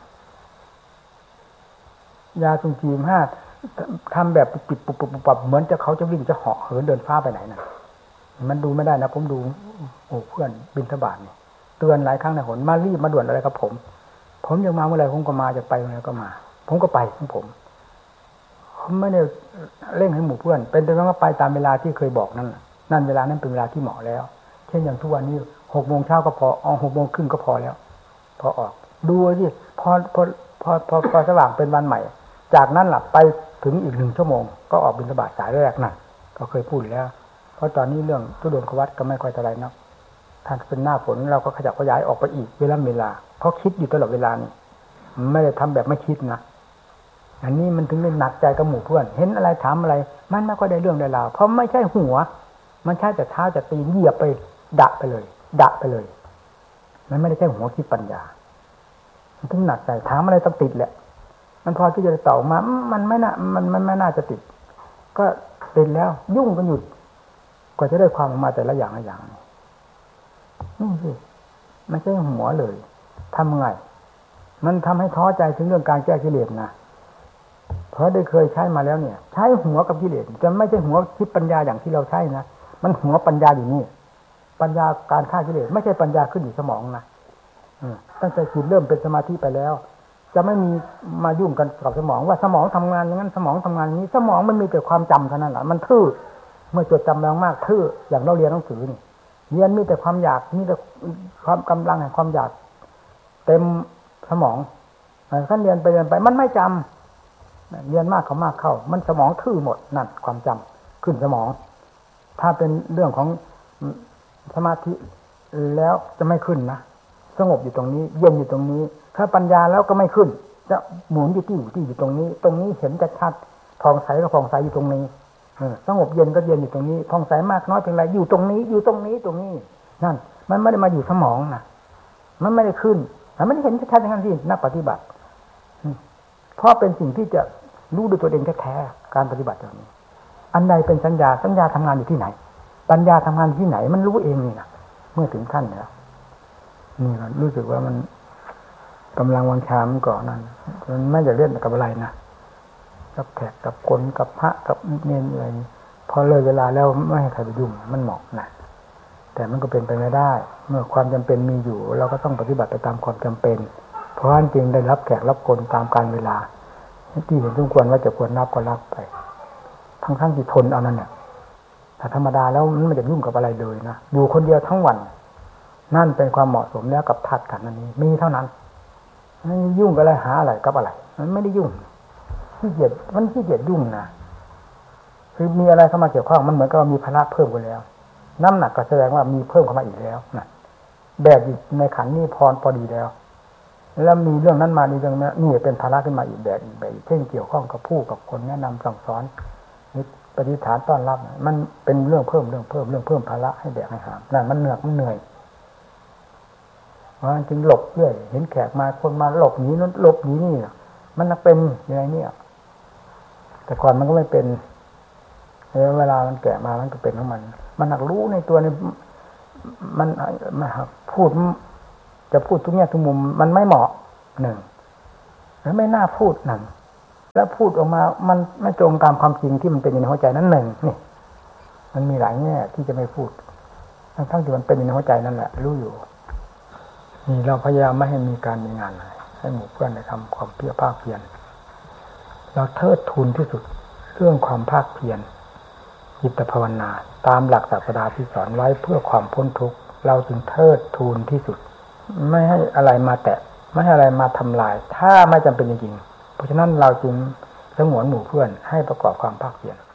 ยาตุงจีมห้าทำแบบปิดปุบปุบปับเหมือนจะเขาจะวิ่งจะเหาะเหินเดินฟ้าไปไหนนะมันดูไม่ได้นะผมดูเพื่อนบิณฑบาตนี่เตือนหลายครั้งนะหนมารีบมาด่วนอะไรกับผมอยากมาเมื่อไรผมก็มาจะไปเมื่อไรก็มาผมก็ไปของผมไม่ได้เร่งให้หมู่เพื่อนเป็นแต่ว่าไปตามเวลาที่เคยบอกนั่นเวลานั้นเป็นเวลาที่เหมาะแล้วเช่นอย่างทุกวันนี้6 โมงเช้าก็พอ6 โมงครึ่งก็พอแล้วพอออกดูสิพอสว่างเป็นวันใหม่จากนั้นหลับไปถึงอีก1 ชั่วโมงก็ออกบิณฑบาตสายแรกนั่นก็เคยพูดแล้วเพราะตอนนี้เรื่องทุดงควัตก็ไม่ค่อยเท่าไรนักถ้าเป็นหน้าฝนเราก็ขยับขยายออกไปอีกเวลาเพราะคิดอยู่ตลอดเวลานี่ไม่ได้ทำแบบไม่คิดนะอันนี้มันถึงได้หนักใจกับหมู่เพื่อนเห็นอะไรถามอะไรมันไม่ค่อยได้เรื่องได้ราวเพราะไม่ใช่หัวมันใช่แต่เท้าจะตีเหยียบไปดะไปเลยมันไม่ได้ใช่หัวคิดปัญญามันถึงหนักใจถามอะไรต้องติดแหละมันพอที่จะตอบมามันไม่น่าจะติดก็ติดแล้วยุ่งกันอยู่กว่าจะได้ความออกมาแต่ละอย่างนี่สิไม่ใช่หัวเลยทำไงมันทำให้ท้อใจถึงเรื่องการแก้กิเลสนะเพราะได้เคยใช้มาแล้วเนี่ยใช้หัวกับกิเลสแต่ไม่ใช่หัวคิดปัญญาอย่างที่เราใช้นะมันหัวปัญญาอยู่นี่ปัญญาการฆ่ากิเลสไม่ใช่ปัญญาขึ้นอยู่สมองนะตั้งแต่จิตเริ่มเป็นสมาธิไปแล้วจะไม่มีมายุ่งกันกับสมองว่าสมองทำงานอย่างนั้นสมองทำงานอย่างนี้สมองมันมีแต่ความจำเท่านั้นแหละมันทื่อเมื่อจดจำมากทื่ออย่างเราเรียนหนังสือนี่เรียนมีแต่ความอยากมีแต่ความกำลังแห่งความอยากเต็มสมองขั้นเรียนไปมันไม่จำเรียนมากเข้ามันสมองทื่อหมดนั่นความจำขึ้นสมองถ้าเป็นเรื่องของสมาธิแล้วจะไม่ขึ้นนะสงบอยู่ตรงนี้เย็นอยู่ตรงนี้ถ้าปัญญาแล้วก็ไม่ขึ้นจะหมุนอยู่อยู่ตรงนี้เห็นชัดผ่องใสก็ผ่องใสอยู่ตรงนี้สงบเย็นก็เย็นอยู่ตรงนี้ผ่องใสมากน้อยเป็นไรอยู่ตรงนี้นั่นมันไม่ได้มาอยู่สมองนะมันไม่ได้ขึ้นมันไม่ได้เห็นชัดๆอย่างนั้นที่นักปฏิบัติเพราะเป็นสิ่งที่จะรู้ด้วยตัวเองแท้ๆการปฏิบัติอย่างนี้อันใดเป็นสัญญาทำงานอยู่ที่ไหนปัญญาทำงานที่ไหนมันรู้เองนี่นะเมื่อถึงขั้นแล้วนี่รู้สึกว่ามันกำลังวังชามันก่อนนั่นมันไม่จะเล่นกับอะไรนะกับแขกกับคนกับพระกับเนรอะไรพอเลยเวลาแล้วไม่ให้ใครไปยุ่งมันเหมาะนะแต่มันก็เป็นไปไม่ได้เมื่อความจำเป็นมีอยู่เราก็ต้องปฏิบัติไปตามความจำเป็นเพราะฉะนั้นจึงได้รับแขกรับคนตามกาลเวลาที่เห็นสมควรว่าจะควรรับก็รับไปทั้งที่ทนเอานั่นเนี่ยแต่ธรรมดาแล้วมันไม่จะยุ่งกับอะไรเลยนะอยู่คนเดียวทั้งวันนั่นเป็นความเหมาะสมแล้วกับธาตุขันธ์นี้มีเท่านั้นไม่ยุ่งกับอะไรหาอะไรกับอะไรมันไม่ได้ยุ่งขี้เกียจยุ่งนะคือมีอะไรเข้ามาเกี่ยวข้องมันเหมือนกับมีภาระเพิ่มขึ้นแล้วน้ำหนักก็แสดงว่ามีเพิ่มเข้ามาอีกแล้วนะแบบในขันนี้พอดีแล้วมีเรื่องนั้นมาดีเรื่องนั้นนี่เป็นภาระขึ้นมาอีกแบบเช่นเกี่ยวข้องกับผู้กับคนแนะนำสั่งสอนปฏิฐานต้อนรับมันเป็นเรื่องเพิ่มภาระให้แบกให้หามนั่นมันเหนื่อยเพราะฉะนั้นจึงหลบเรื่อยเห็นแขกมาคนมาหลบหนีนั้นหลบหนีนี่มันนักเป็นยังไงเนี่ยแต่ก่อนมันก็ไม่เป็นเวลามันแก่มามันก็เป็นของมันหักรู้ในตัวนี่มันหักพูดจะพูดทุกแง่ทุกมุมมันไม่เหมาะหนึ่งแล้วไม่น่าพูดหนึ่งแล้วพูดออกมามันไม่ตรงตามความจริงที่มันเป็นอยู่ในหัวใจนั้นหนึ่งนี่มันมีหลายแง่ที่จะไม่พูดทั้งที่มันเป็นอยู่ในหัวใจนั่นแหละรู้อยู่นี่เราพยายามไม่ให้มีการมีงานอะไรให้หมู่เพื่อนได้ทำความเพียรภาคเพียรเราเทิดทูนที่สุดเรื่องความภาคเพียรจิตภาวนาตามหลักศาสดาที่สอนไว้เพื่อความพ้นทุกข์เราจึงเทิดทูนที่สุดไม่ให้อะไรมาแตะไม่ให้อะไรมาทำลายถ้าไม่จำเป็นจริงๆเพราะฉะนั้นเราจึงสงวนหมู่เพื่อนให้ประกอบความภาคเพียร